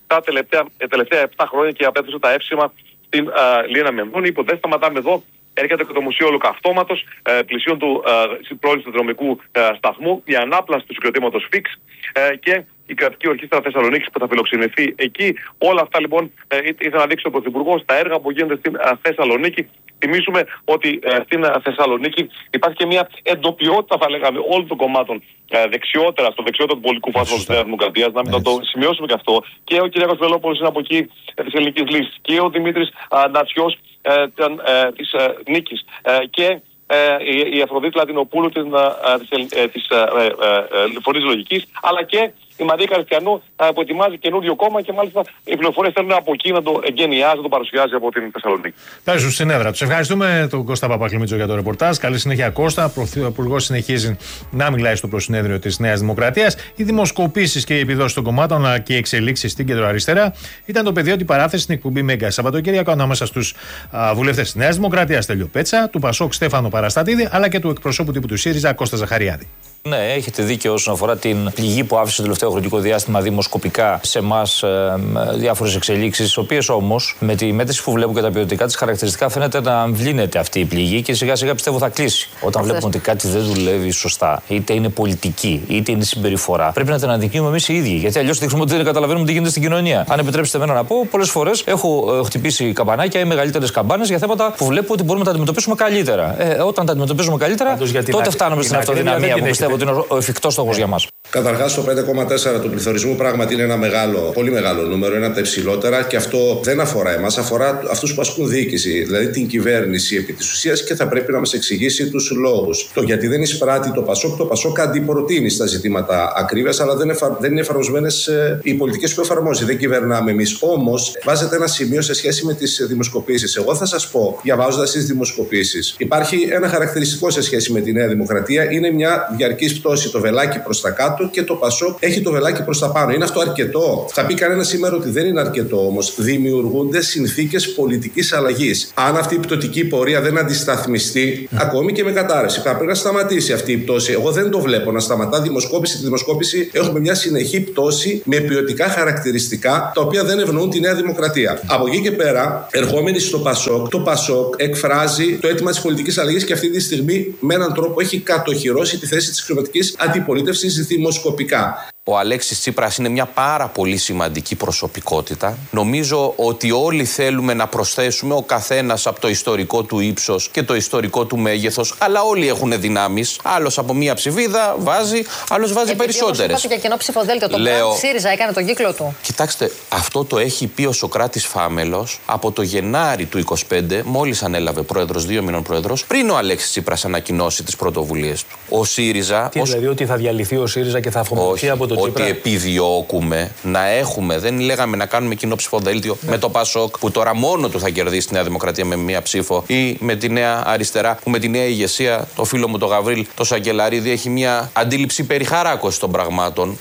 τα τελευταία, τελευταία επτά χρόνια και απέδωσε τα εύσημα στην uh, Λίνα Μενδώνη. Που δεν σταματάμε εδώ. Έρχεται και το Μουσείο Ολοκαυτώματος, ε, πλησίον του ε, πρώην συνδρομικού ε, σταθμού, η ανάπλαση του συγκροτήματος Φίξ ε, και η κρατική ορχήστρα Θεσσαλονίκης που θα φιλοξενηθεί εκεί. Όλα αυτά λοιπόν ε, ήθελα να δείξει ο Πρωθυπουργός τα έργα που γίνονται στην ε, Θεσσαλονίκη. Θυμίσουμε ότι ε, στην ε, Θεσσαλονίκη υπάρχει και μια εντοπιότητα, θα λέγαμε, όλων των κομμάτων ε, δεξιότερα, στο δεξιότερο του πολιτικού φάσμα της Νέας Δημοκρατίας. Να μην το, το σημειώσουμε και αυτό. Και ο κ. Βελόπουλος είναι από εκεί ε, της Ελληνικής Λύσης. Και ο Δημήτρης ε, Νατσιός ε, ε, της ε, Νίκης. Ε, και ε, η, η Αφροδίτη Λατινοπούλου της, ε, ε, της ε, ε, ε, Φωνής Λογικής, αλλά και η Μαρία Καριστιανού που ετοιμάζει καινούριο κόμμα και μάλιστα οι πληροφορίες θέλουν από εκεί να το εγκαινιάζει, να το παρουσιάζει από την Θεσσαλονίκη. Θα σου συνέδρα. Τους ευχαριστούμε τον Κώστα Παπακλημίτσο για το ρεπορτάζ. Καλή συνέχεια, Κώστα. Ο Πρωθυπουργός συνεχίζει να μιλάει στο προσυνέδριο της Νέας Δημοκρατίας. Οι δημοσκοπήσεις και οι επιδόσεις των κομμάτων αλλά και οι εξελίξεις στην κεντροαριστερά ήταν το πεδίο αντιπαράθεσης στην εκπομπή Μέγκα Σαββατοκύριακο ανάμεσα στους βουλευτές της Νέας Δημοκρατίας Στέλιο Πέτσα, του Πασόκ Στέφανο Παραστατίδη αλλά και του εκπροσώπου τύπου του ΣΥΡΙΖΑ Κώστα Ζαχαριάδη. Ναι, έχετε δίκιο όσον αφορά την πληγή που άφησε το τελευταίο χρονικό διάστημα δημοσκοπικά σε εμάς ε, διάφορες εξελίξεις, τις οποίες όμως με τη μέτρηση που βλέπω και τα ποιοτικά της χαρακτηριστικά φαίνεται να αμβλύνεται αυτή η πληγή και σιγά σιγά πιστεύω θα κλείσει. Όταν βλέπουμε ότι κάτι δεν δουλεύει σωστά, είτε είναι πολιτική, είτε είναι συμπεριφορά, πρέπει να την αναδεικνύουμε εμείς οι ίδιοι. Γιατί αλλιώς δείχνουμε ότι δεν καταλαβαίνουμε τι γίνεται στην κοινωνία. Αν επιτρέψετε εμένα να πω, πολλές φορές έχω ε, χτυπήσει καμπανάκια ή μεγαλύτερες καμπάνες για θέματα που βλέπω ότι μπορούμε να τα αντιμετωπίσουμε καλύτερα. Ε, όταν τα αντιμετωπίζουμε καλύτερα, τότε φτάνουμε στην αυτοδυναμία που πιστεύω ότι είναι ο εφικτός στόχος για μας. Καταρχάς, το πέντε κόμμα τέσσερα του πληθωρισμού πράγματι είναι ένα μεγάλο, πολύ μεγάλο νούμερο, είναι από τα υψηλότερα και αυτό δεν αφορά εμάς, αφορά αυτούς που ασκούν διοίκηση, δηλαδή την κυβέρνηση επί της ουσίας και θα πρέπει να μας εξηγήσει τους λόγους. Το γιατί δεν εισπράττει το Πασόκ, το Πασόκ αντιπροτείνει στα ζητήματα ακρίβειας, αλλά δεν, εφα... δεν είναι εφαρμοσμένες ε, οι πολιτικές που εφαρμόζει. Δεν κυβερνάμε εμείς. Όμως, βάζετε ένα σημείο σε σχέση με τις δημοσκοπήσεις. Εγώ θα σας πω, διαβάζοντας τις δημοσκοπήσεις, υπάρχει ένα χαρακτηριστικό σε σχέση με τη Νέα Δημοκρατία, είναι μια διαρκής πτώση, το βελάκι προς τα κάτω και το Πασόκ έχει το βελάκι προς τα πάνω. Είναι αυτό αρκετό? Θα πει κανένα σήμερα ότι δεν είναι αρκετό, όμως δημιουργούνται συνθήκες πολιτικής αλλαγής. Αν αυτή η πτωτική πορεία δεν αντισταθμιστεί, mm. ακόμη και με κατάρρευση, θα πρέπει να σταματήσει αυτή η πτώση. Εγώ δεν το βλέπω να σταματά δημοσκόπηση. Τη δημοσκόπηση έχουμε μια συνεχή πτώση με ποιοτικά χαρακτηριστικά τα οποία δεν ευνοούν τη Νέα Δημοκρατία. Από εκεί και πέρα, ερχόμενοι στο Πασόκ, το Πασόκ εκφράζει το αίτημα της πολιτικής αλλαγής και αυτή τη στιγμή με έναν τρόπο έχει κατοχυρώσει τη θέση της χρηματικής αντιπολίτευσης δημοσκοπικά. Ο Αλέξης Τσίπρας είναι μια πάρα πολύ σημαντική προσωπικότητα. Νομίζω ότι όλοι θέλουμε να προσθέσουμε ο καθένας από το ιστορικό του ύψος και το ιστορικό του μέγεθος, αλλά όλοι έχουν δυνάμεις. Άλλος από μία ψηφίδα βάζει, άλλος βάζει επειδή περισσότερες. Επειδή είπατε για κοινό ψηφοδέλτιο, το Λέω... ΣΥΡΙΖΑ έκανε τον κύκλο του. Κοιτάξτε, αυτό το έχει πει ο Σωκράτης Φάμελος από το Γενάρη του είκοσι πέντε, μόλις ανέλαβε πρόεδρος, δύο μήνων πρόεδρος, πριν ο Αλέξης Τσίπρας ανακοινώσει τις πρωτοβουλίες του. Ο ΣΥΡΙΖΑ. Τι, ως... δηλαδή ότι θα διαλυθεί ο ΣΥΡΙΖΑ και θα αφομοιωθεί από τον Ότι επιδιώκουμε να έχουμε, δεν λέγαμε να κάνουμε κοινό ψηφοδέλτιο ναι. με το Πασόκ που τώρα μόνο του θα κερδίσει τη Νέα Δημοκρατία με μία ψήφο ή με τη Νέα Αριστερά που με τη νέα ηγεσία, το φίλο μου το Γαβρίλ, το Σακελαρίδη, έχει μία αντίληψη περιχαράκωση των πραγμάτων.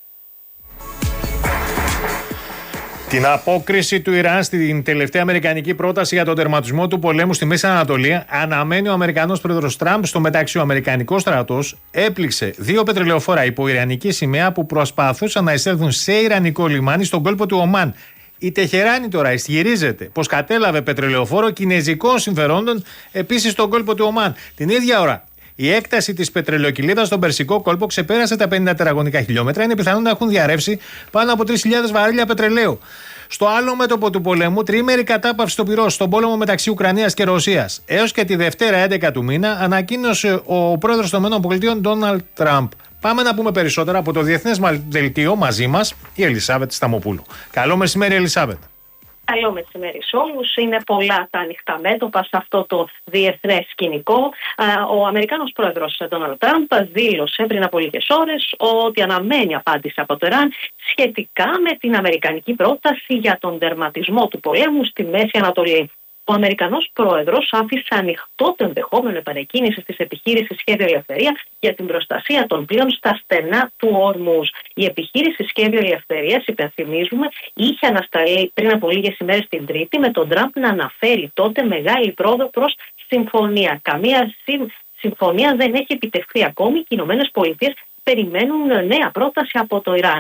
Την απόκριση του Ιράν στην τελευταία αμερικανική πρόταση για τον τερματισμό του πολέμου στη Μέση Ανατολή αναμένει ο Αμερικανός πρόεδρος Τραμπ. Στο μεταξύ, ο Αμερικανικός στρατός έπληξε δύο πετρελαιοφόρα υπό ιρανική σημαία που προσπαθούσαν να εισέλθουν σε ιρανικό λιμάνι στον κόλπο του Ομάν. Η Τεχεράνη τώρα ισχυρίζεται πως κατέλαβε πετρελαιοφόρο κινεζικών συμφερόντων επίσης στον κόλπο του Ομάν. Την ίδια ώρα, η έκταση της πετρελαιοκυλίδας στον Περσικό κόλπο ξεπέρασε τα πενήντα τετραγωνικά χιλιόμετρα. Είναι πιθανόν να έχουν διαρρεύσει πάνω από τρεις χιλιάδες βαρέλια πετρελαίου. Στο άλλο μέτωπο του πολέμου, τριήμερη κατάπαυση στο πυρός στον πόλεμο μεταξύ Ουκρανίας και Ρωσίας. Έως και τη Δευτέρα έντεκα του μήνα ανακοίνωσε ο πρόεδρος των ΗΠΑ Ντόναλντ Τραμπ. Πάμε να πούμε περισσότερα από το Διεθνές Δελτίο. Μαζί μας η Ελισάβετ Σταμοπούλου. Καλό μεσημέρι, Ελισάβετ. Καλό μεσημέρι σε όλους. Είναι πολλά τα ανοιχτά μέτωπα σε αυτό το διεθνές σκηνικό. Ο Αμερικάνος πρόεδρος Ντόναλντ Τραμπ δήλωσε πριν από λίγες ώρες ότι αναμένει απάντηση από το Ιράν σχετικά με την αμερικανική πρόταση για τον τερματισμό του πολέμου στη Μέση Ανατολή. Ο Αμερικανός πρόεδρος άφησε ανοιχτό το ενδεχόμενο επανεκκίνησης της επιχείρησης Σχέδιο Ελευθερία για την προστασία των πλοίων στα στενά του Ορμούζ. Η επιχείρηση Σχέδιο Ελευθερίας, υπενθυμίζουμε, είχε ανασταλεί πριν από λίγες ημέρες την Τρίτη, με τον Τραμπ να αναφέρει τότε μεγάλη πρόοδο προς συμφωνία. Καμία συμφωνία δεν έχει επιτευχθεί ακόμη και οι Ηνωμένες Πολιτείες περιμένουν νέα πρόταση από το Ιράν.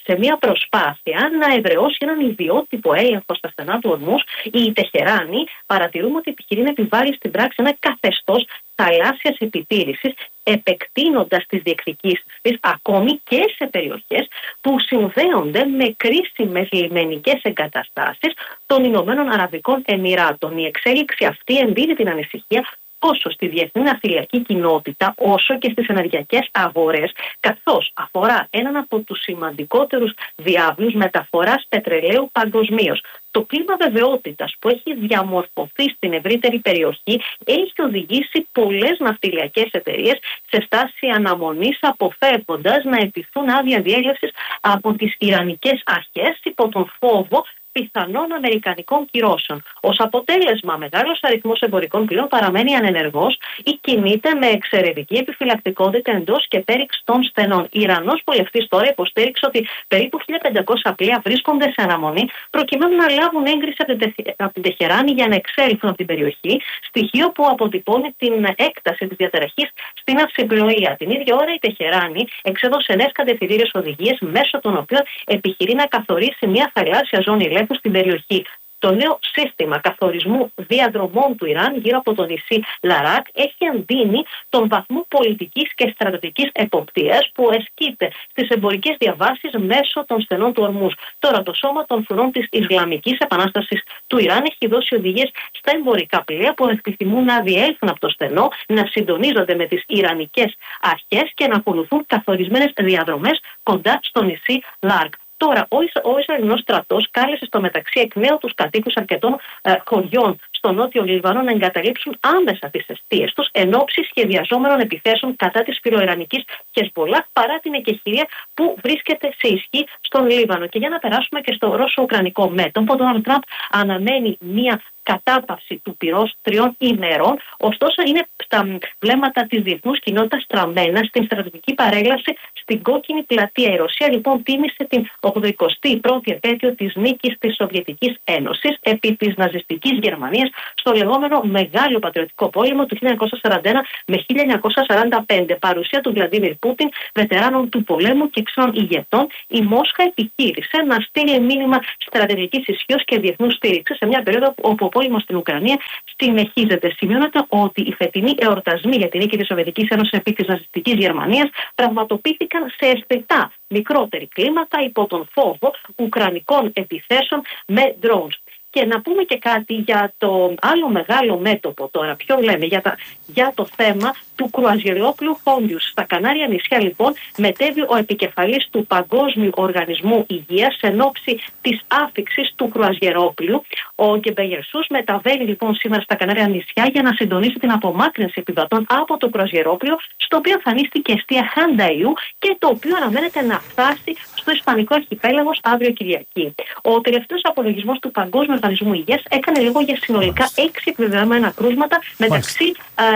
σε μια προσπάθεια να εδραιώσει έναν ιδιότυπο έλεγχο στα στενά του Ορμούζ, η Τεχεράνη παρατηρούμε ότι επιχειρεί να επιβάλλει στην πράξη ένα καθεστώς θαλάσσιας επιτήρησης, επεκτείνοντας τις διεκδικήσεις της ακόμη και σε περιοχές που συνδέονται με κρίσιμες λιμενικές εγκαταστάσεις των Ηνωμένων Αραβικών Εμιράτων. Η εξέλιξη αυτή ενδίδει την ανησυχία τόσο στη διεθνή ναυτιλιακή κοινότητα όσο και στις ενεργειακές αγορές, καθώς αφορά έναν από τους σημαντικότερους διάβλους μεταφοράς πετρελαίου παγκοσμίως. Το κλίμα βεβαιότητας που έχει διαμορφωθεί στην ευρύτερη περιοχή έχει οδηγήσει πολλές ναυτιλιακές εταιρείες σε στάση αναμονής, αποφεύγοντας να αιτηθούν άδεια διέλευσης από τις Ιρανικές αρχές υπό τον φόβο πιθανών αμερικανικών κυρώσεων. Ως αποτέλεσμα, μεγάλος αριθμός εμπορικών πλοίων παραμένει ανενεργός ή κινείται με εξαιρετική επιφυλακτικότητα εντός και πέριξ των στενών. Η Ιρανός πολευτής τώρα υποστήριξε ότι περίπου χίλια πεντακόσια πλοία βρίσκονται σε αναμονή προκειμένου να λάβουν έγκριση από την Τεχεράνη για να εξέλθουν από την περιοχή, στοιχείο που αποτυπώνει την έκταση της διαταραχής στην αυσιπλοεία. Την ίδια ώρα η Τεχεράνη εξέδωσε νέες κατευθυντήριες οδηγίες, μέσω των οποίων επιχειρεί να καθορίσει μια θαλάσσια ζώνη ελέγχου στην περιοχή. Το νέο σύστημα καθορισμού διαδρομών του Ιράν γύρω από το νησί Λαράκ έχει εντείνει τον βαθμό πολιτικής και στρατιωτικής εποπτείας που ασκείται στις εμπορικές διαβάσεις μέσω των στενών του Ορμούζ. Τώρα, το σώμα των φρουρών της Ισλαμικής Επανάστασης του Ιράν έχει δώσει οδηγίες στα εμπορικά πλοία που επιθυμούν να διέλθουν από το στενό, να συντονίζονται με τις Ιρανικές αρχές και να ακολουθούν καθορισμένες διαδρομές κοντά στο νησί Λαράκ. Τώρα, ο, Ισ, ο Ισραηλινός στρατός κάλεσε στο μεταξύ εκ νέου τους κατοίκους αρκετών ε, χωριών στο νότιο Λιβανό να εγκαταλείψουν άμεσα τις εστίες τους εν ώψη σχεδιαζόμενων επιθέσεων κατά της φιλοϊρανικής Χεσμπολάχ, παρά την εκεχηρία που βρίσκεται σε ισχύ στον Λίβανο. Και για να περάσουμε και στο ρώσο-ουκρανικό μέτωπο, ο Ντόναλντ Τραμπ αναμένει μία κατάπαυση του πυρός τριών ημερών, ωστόσο είναι στα βλέμματα της διεθνούς κοινότητας στραμμένα στην στρατιωτική παρέλαση στην κόκκινη πλατεία. Η Ρωσία λοιπόν τίμησε την ογδοηκοστή πρώτη επέτειο της νίκης της Σοβιετικής Ένωσης επί της ναζιστικής Γερμανίας στο λεγόμενο Μεγάλο Πατριωτικό Πόλεμο του χίλια εννιακόσια σαράντα ένα με χίλια εννιακόσια σαράντα πέντε. Παρουσία του Βλαντίμιρ Πούτιν, βετεράνων του πολέμου και ξένων ηγετών, η Μόσχα επιχείρησε να στείλει μήνυμα στρατηγικής ισχύως και διεθνούς στήριξης σε μια περίοδο όπου ο πόλεμος στην Ουκρανία συνεχίζεται. Σημειώνεται ότι οι φετινοί εορτασμοί για την νίκη της Σοβιετικής Ένωσης επί της ναζιστικής Γερμανίας πραγματοποιήθηκαν σε αισθητά μικρότερη κλίμακα υπό τον φόβο ουκρανικών επιθέσεων με drones. Και να πούμε και κάτι για το άλλο μεγάλο μέτωπο τώρα, ποιο λέμε, για, τα, για το θέμα του κρουαζιερόπλου Χόντιους. Στα Κανάρια νησιά λοιπόν μετέβη ο επικεφαλής του Παγκόσμιου Οργανισμού Υγείας εν ώψη της άφιξης του κρουαζιερόπλου. Ο Γκεμπεγερσούς μεταβαίνει λοιπόν σήμερα στα Κανάρια νησιά για να συντονίσει την απομάκρυνση επιβατών από το κρουαζιερόπλο, στο οποίο εμφανίστηκε εστία Χανταϊού και το οποίο αναμένεται να φτάσει στο Ισπανικό Αρχιπέλαγος αύριο Κυριακή. Ο τελευταίος απολογισμός του Παγκόσμιου Οργανισμού Υγείας έκανε λίγο για συνολικά έξι επιβεβαιωμένα κρούσματα μεταξύ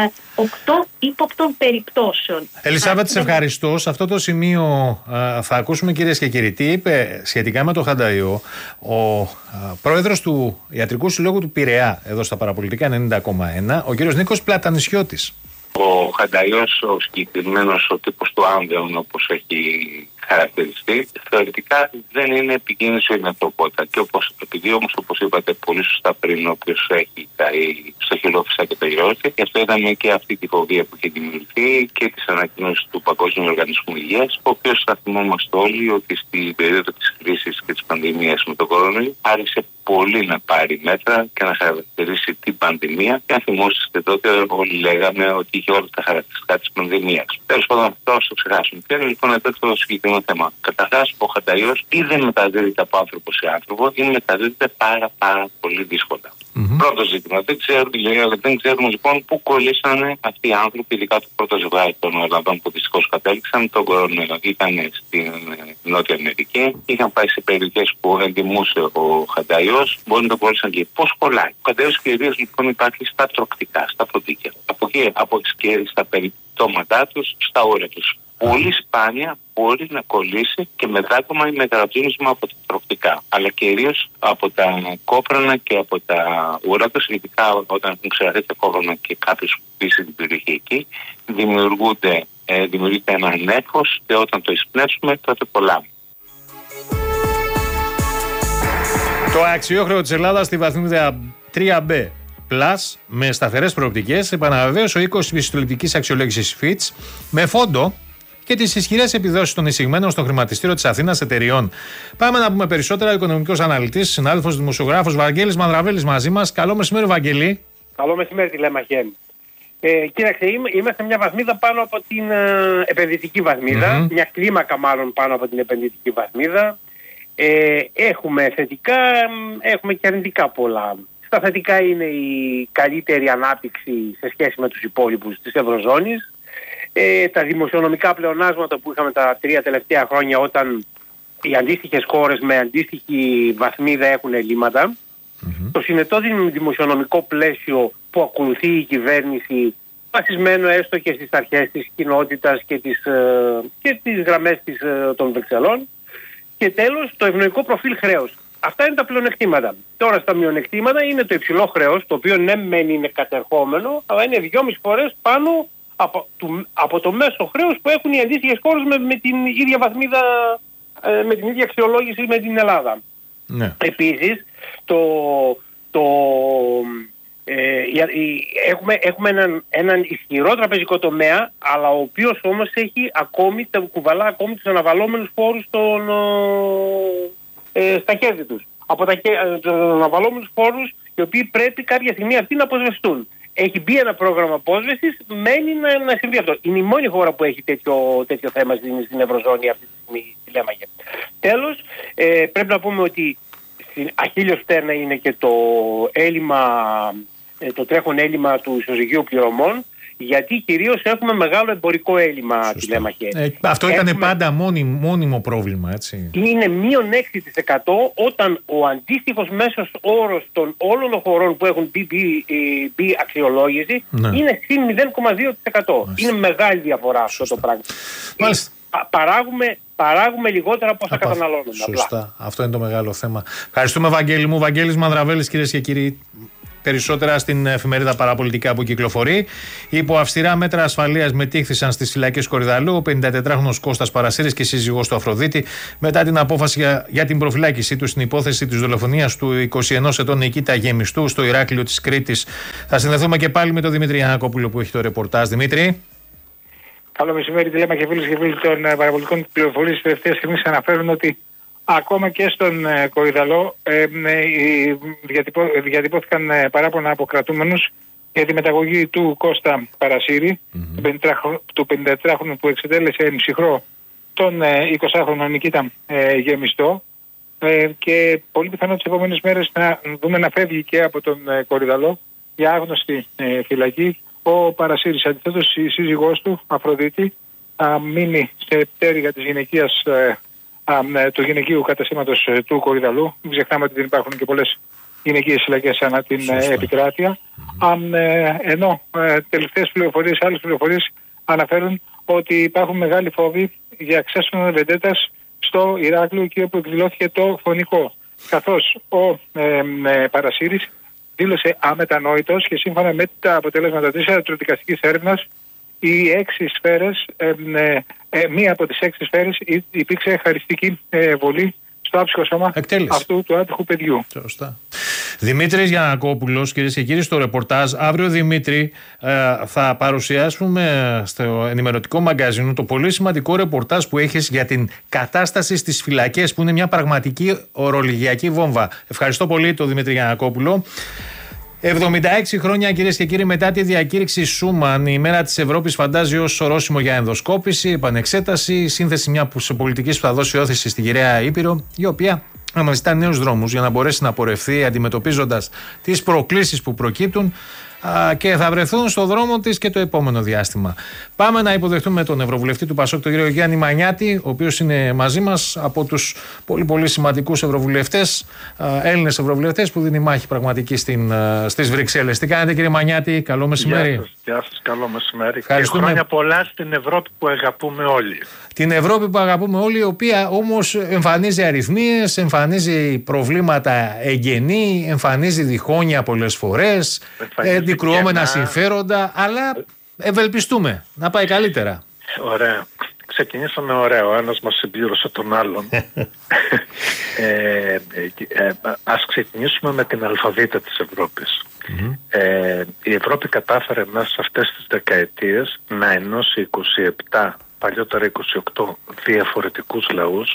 οκτώ ύποπτων περιπτώσεων. Ελισάβετ, σε ευχαριστώ. Σε αυτό το σημείο α, θα ακούσουμε, κυρίες και κύριοι, τι είπε σχετικά με το Χανταϊό ο α, πρόεδρος του Ιατρικού Συλλόγου του Πειραιά, εδώ στα Παραπολιτικά ενενήντα κόμμα ένα, ο κύριος Νίκος Πλατανισιώτης. Ο Χανταϊός, ο συγκεκριμένος, ο τύπος του Άμβεων, όπως έχει χαρακτηριστεί, θεωρητικά δεν είναι επικίνδυνος η ανθρωπότητα. Και όπως, επειδή όμως, όπως είπατε πολύ σωστά πριν, ο οποίος έχει καεί στο χελώφυσα και τελειώσει, και αυτό είδαμε και αυτή τη φοβία που έχει δημιουργηθεί και τις ανακοινώσεις του Παγκόσμιου Οργανισμού Υγείας, ο οποίος θα θυμόμαστε όλοι ότι στην περίοδο της κρίσης και της πανδημίας με τον κορονοϊό άρχισε πολύ να πάρει μέτρα και να χαρακτηρίσει την πανδημία. Και αν θυμόσαστε τότε, όλοι λέγαμε ότι είχε όλα τα χαρακτηριστικά της πανδημίας. Τέλος πάντων, αυτό ας το ξεχάσουμε. Και λοιπόν εδώ το συγκεκριμένο θέμα. Καταρχάς, ο Χανταϊός ή δεν μεταδίδεται από άνθρωπο σε άνθρωπο, ή μεταδίδεται πάρα, πάρα πολύ δύσκολα. Mm-hmm. Πρώτο ζήτημα. Δεν ξέρουμε, αλλά δεν ξέρουμε λοιπόν πού κολλήσανε αυτοί οι άνθρωποι, ειδικά το πρώτο ζευγάρι των Ολλανδών που δυστυχώς κατέληξαν. Τον κορονοϊό ήταν στην Νότια Αμερική, είχαν πάει σε περιοχές που εντιμούσε ο Χανταϊός, μπορεί να το κολλήσαν και πώς κολλάει. Ο Χανταϊός κυρίως λοιπόν υπάρχει στα τροκτικά, στα ποντίκια. Από εκεί, από και στα περιπτώματά τους, στα όρια τους. Πολύ σπάνια μπορεί να κολλήσει και με δάκωμα ή με γρατζούνισμα από τα τροκτικά, αλλά κυρίως από τα κόπρανα και από τα ουρά τους, ειδικά όταν έχουν ξεραθεί τα κόπρανα και κάποιος πείσει την περιοχή εκεί, δημιουργούνται, ε, δημιουργείται ένα νέφος και όταν το εισπνεύσουμε τότε κολλάμε. Το αξιόχρεο της Ελλάδας στη βαθμίδα τρία μπι Plus με σταθερές προοπτικές επαναβεβαίωσε ο οίκος πιστοληπτικής αξιολόγησης Fitch με φόντο και τις ισχυρές επιδόσεις των εισηγμένων στο χρηματιστήριο της Αθήνας εταιριών. Πάμε να πούμε περισσότερα. Ο οικονομικός αναλυτής, συνάδελφος δημοσιογράφος Βαγγέλης Μανδραβέλης μαζί μας. Καλό μεσημέρι, Βαγγέλη. Καλό μεσημέρι, τηλέμαχε. Ε, κοίταξε, είμαστε μια βαθμίδα πάνω από την ε, επενδυτική βαθμίδα, mm-hmm. μια κλίμακα μάλλον πάνω από την επενδυτική βαθμίδα. Ε, έχουμε θετικά, έχουμε και αρνητικά πολλά. Στα θετικά είναι η καλύτερη ανάπτυξη σε σχέση με τους υπόλοιπους της Ευρωζώνης. Ε, τα δημοσιονομικά πλεονάσματα που είχαμε τα τρία τελευταία χρόνια, όταν οι αντίστοιχες χώρες με αντίστοιχη βαθμίδα έχουν ελλείμματα. Mm-hmm. Το συνετό δημοσιονομικό πλαίσιο που ακολουθεί η κυβέρνηση, βασισμένο έστω και στις αρχές της κοινότητας και τις, και τις γραμμές της, των Βρυξελών. Και τέλος, το ευνοϊκό προφίλ χρέους. Αυτά είναι τα πλεονεκτήματα. Τώρα στα μειονεκτήματα είναι το υψηλό χρέος, το οποίο ναι μεν είναι κατερχόμενο, αλλά είναι δυόμιση φορές πάνω από, του, από το μέσο χρέος που έχουν οι αντίστοιχες χώρες με, με την ίδια βαθμίδα, ε, με την ίδια αξιολόγηση με την Ελλάδα. Ναι. Επίσης, το, το, ε, έχουμε, έχουμε έναν, έναν ισχυρό τραπεζικό τομέα, αλλά ο οποίος όμως έχει ακόμη, κουβαλά ακόμη τους αναβαλώμενους φόρους των, ε, στα κέρδη τους. Από τα, τους αναβαλώμενους φόρους, οι οποίοι πρέπει κάποια στιγμή αυτοί να αποσβεστούν. Έχει μπει ένα πρόγραμμα απόσβεσης, μένει να, να συμβεί αυτό. Είναι η μόνη χώρα που έχει τέτοιο, τέτοιο θέμα στην, στην Ευρωζώνη αυτή τη στιγμή, τη λέμε. Τέλος, ε, πρέπει να πούμε ότι αχίλιος πτέρνα είναι και το έλλειμμα, το τρέχον έλλειμμα του ισοζυγίου πληρωμών, γιατί κυρίως έχουμε μεγάλο εμπορικό έλλειμμα, τη λέμε. Ε, αυτό έχουμε... ήταν πάντα μόνιμο, μόνιμο πρόβλημα, έτσι. Είναι μείον έξι τοις εκατό όταν ο αντίστοιχος μέσος όρος των όλων των χωρών που έχουν μπει, μπει, μπει αξιολόγηση, ναι, είναι συν μηδέν κόμμα δύο τοις εκατό. Είναι μεγάλη διαφορά. Σωστά. Αυτό το πράγμα. Μάλιστα. Παράγουμε, παράγουμε λιγότερα από όσα καταναλώνουμε. Σωστά. Απλά. Αυτό είναι το μεγάλο θέμα. Ευχαριστούμε, Βαγγέλη μου. Βαγγέλης Μανδραβέλης, κυρίες και κύριοι. Περισσότερα στην εφημερίδα Παραπολιτικά που κυκλοφορεί. Υπό αυστηρά μέτρα ασφαλείας μετήχθησαν στις φυλακές Κορυδαλλού ο πενηντατετράχρονος Κώστας Παρασύρης και η σύζυγός του Αφροδίτη μετά την απόφαση για, για την προφυλάκησή του στην υπόθεση της δολοφονίας του εικοσιενός ετών Νικήτα Γεμιστού στο Ηράκλειο της Κρήτης. Θα συνδεθούμε και πάλι με τον Δημήτρη Γιαννακόπουλο που έχει το ρεπορτάζ. Δημήτρη. Καλό μεσημέρι, τη λέμε και φίλους και φίλοι των παραπολιτικών πληροφορίες. Τις τελευταίες στιγμές αναφέρουν ότι ακόμα και στον ε, Κορυδαλλό ε, ε, διατυπώ, διατυπώθηκαν ε, παράπονα από κρατούμενους για τη μεταγωγή του Κώστα Παρασύρη, mm-hmm. του πενηντατετράχρονου που εξετέλεσε εν ψυχρό τον ε, εικοσάχρονο Νικήτα ε, Γεμιστό, ε, και πολύ πιθανό τις επόμενες μέρες να δούμε να φεύγει και από τον ε, Κορυδαλλό για άγνωστη ε, φυλακή ο Παρασύρης. Αντιθέτως, η σύζυγός του, Αφροδίτη, θα μείνει σε πτέρυγα της γυναικείας ε, του γυναικείου καταστήματος του Κορυδαλλού. Μην ξεχνάμε ότι δεν υπάρχουν και πολλές γυναικείες φυλακές ανά την Σωστά. επικράτεια. Mm-hmm. Ε, ενώ ε, τελευταίες πληροφορίες, άλλες πληροφορίες αναφέρουν ότι υπάρχουν μεγάλοι φόβοι για ξέσπασμα βεντέτας στο Ηράκλειο, εκεί όπου εκδηλώθηκε το φωνικό. Καθώς ο ε, ε, Παρασύρης δήλωσε αμετανόητος και σύμφωνα με τα αποτελέσματα της ιατροδικαστικής έρευνας, οι έξι σφαίρες, ε, ε, ε, μία από τις έξι σφαίρες υπήρξε χαριστική ε, βολή στο άψυχο σώμα Εκτέλεση. αυτού του άτυχου παιδιού. Σωστά. Δημήτρης Γιαννακόπουλος, κυρίες και κύριοι, στο ρεπορτάζ. Αύριο, Δημήτρη, ε, θα παρουσιάσουμε στο ενημερωτικό μαγκαζίνο το πολύ σημαντικό ρεπορτάζ που έχεις για την κατάσταση στις φυλακές, που είναι μια πραγματική ορολογιακή βόμβα. Ευχαριστώ πολύ τον Δημήτρη Γιαννακόπουλο. εβδομήντα έξι χρόνια, κυρίες και κύριοι, μετά τη διακήρυξη Σούμαν, η μέρα της Ευρώπης φαντάζει ως ορόσημο για ενδοσκόπηση, επανεξέταση, σύνθεση μια πολιτικής που θα δώσει όθηση στη γυραιά Ήπειρο, η οποία αναζητά νέους δρόμους για να μπορέσει να πορευθεί αντιμετωπίζοντας τις προκλήσεις που προκύπτουν και θα βρεθούν στο δρόμο της και το επόμενο διάστημα. Πάμε να υποδεχτούμε τον Ευρωβουλευτή του Πασόκ, τον κύριο Γιάννη Μανιάτη, ο οποίος είναι μαζί μας από τους πολύ πολύ σημαντικούς ευρωβουλευτές, Έλληνες ευρωβουλευτές που δίνει μάχη πραγματική στην, στις Βρυξέλλες. Τι κάνετε, κύριε Μανιάτη, καλό μεσημέρι. Γεια σας, γεια σας, καλό μεσημέρι. Και χρόνια πολλά στην Ευρώπη που αγαπούμε όλοι. Την Ευρώπη που αγαπούμε όλοι, η οποία όμως εμφανίζει αριθμίες, εμφανίζει προβλήματα εγγενή, εμφανίζει διχόνια πολλές φορές, αντικρουόμενα συμφέροντα, αλλά ευελπιστούμε να πάει καλύτερα. Ωραία. ξεκινήσαμε ωραία, ο ένας μας συμπλήρωσε τον άλλον. ε, ε, ε, ας ξεκινήσουμε με την αλφαβήτα της Ευρώπης. Mm-hmm. Ε, η Ευρώπη κατάφερε μέσα σε αυτές τις δεκαετίες να ενώσει είκοσι επτά, παλιότερα είκοσι οκτώ διαφορετικούς λαούς,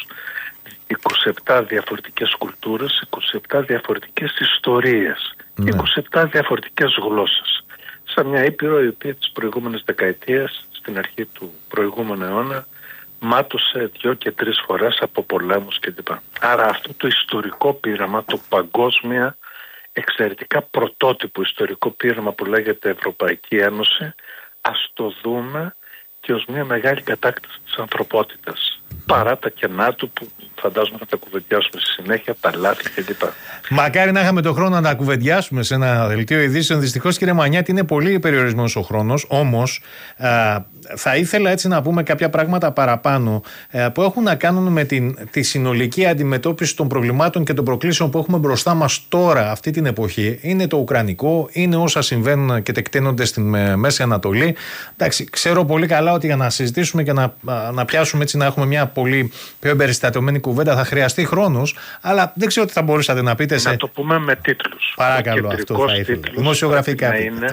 είκοσι επτά διαφορετικές κουλτούρες, είκοσι επτά διαφορετικές ιστορίες, mm-hmm. είκοσι επτά διαφορετικές γλώσσες. Σαν μια ήπειρο η οποία τις προηγούμενες δεκαετίες, στην αρχή του προηγούμενου αιώνα, μάτωσε δυο και τρεις φορές από πολέμους κλπ. Άρα αυτό το ιστορικό πείραμα, το παγκόσμια, εξαιρετικά πρωτότυπο ιστορικό πείραμα που λέγεται Ευρωπαϊκή Ένωση, ας το δούμε και ως μια μεγάλη κατάκτηση της ανθρωπότητας. Παρά τα κενά του που φαντάζομαι θα τα κουβεντιάσουμε στη συνέχεια, τα λάθη κλπ. Μακάρι να είχαμε τον χρόνο να τα κουβεντιάσουμε σε ένα δελτίο ειδήσεων. Δυστυχώς, κύριε Μανιάτη, είναι πολύ περιορισμένος ο χρόνος. Όμως α, θα ήθελα έτσι να πούμε κάποια πράγματα παραπάνω α, που έχουν να κάνουν με την, τη συνολική αντιμετώπιση των προβλημάτων και των προκλήσεων που έχουμε μπροστά μας τώρα, αυτή την εποχή. Είναι το ουκρανικό, είναι όσα συμβαίνουν και τεκταίνονται στην Μέση Ανατολή. Εντάξει, ξέρω πολύ καλά ότι για να συζητήσουμε και να, να πιάσουμε έτσι, να έχουμε μια πολύ πιο εμπεριστατωμένη κουβέντα θα χρειαστεί χρόνος, αλλά δεν ξέρω τι θα μπορούσατε να πείτε σε... Να το πούμε με τίτλους. Παρακαλώ, αυτό θα ήθελα. Δημοσιογραφικά.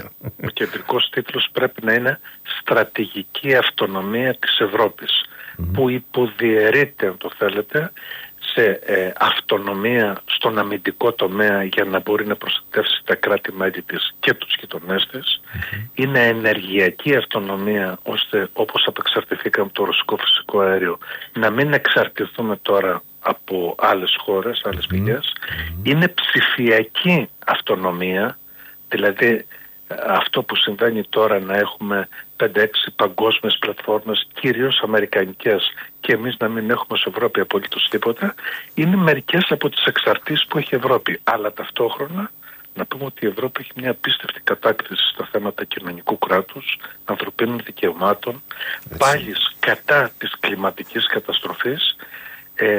Ο κεντρικός τίτλος πρέπει να είναι «Στρατηγική αυτονομία της Ευρώπης», mm-hmm. που υποδιαιρείται, αν το θέλετε, σε ε, αυτονομία στον αμυντικό τομέα για να μπορεί να προστατεύσει τα κράτη-μέλη της και τους γειτονές της. Mm-hmm. Είναι ενεργειακή αυτονομία, ώστε όπως απεξαρτηθήκαμε το ρωσικό φυσικό αέριο να μην εξαρτηθούμε τώρα από άλλες χώρες, άλλες πηγές. Mm-hmm. Είναι ψηφιακή αυτονομία, δηλαδή αυτό που συμβαίνει τώρα να έχουμε πέντε έξι παγκόσμιες πλατφόρμες, κυρίως αμερικανικές, και εμείς να μην έχουμε σε Ευρώπη απολύτως τίποτα, είναι μερικές από τις εξαρτήσεις που έχει η Ευρώπη. Αλλά ταυτόχρονα να πούμε ότι η Ευρώπη έχει μια απίστευτη κατάκτηση στα θέματα κοινωνικού κράτους, ανθρωπίνων δικαιωμάτων, πάλι κατά της κλιματικής καταστροφής, ε,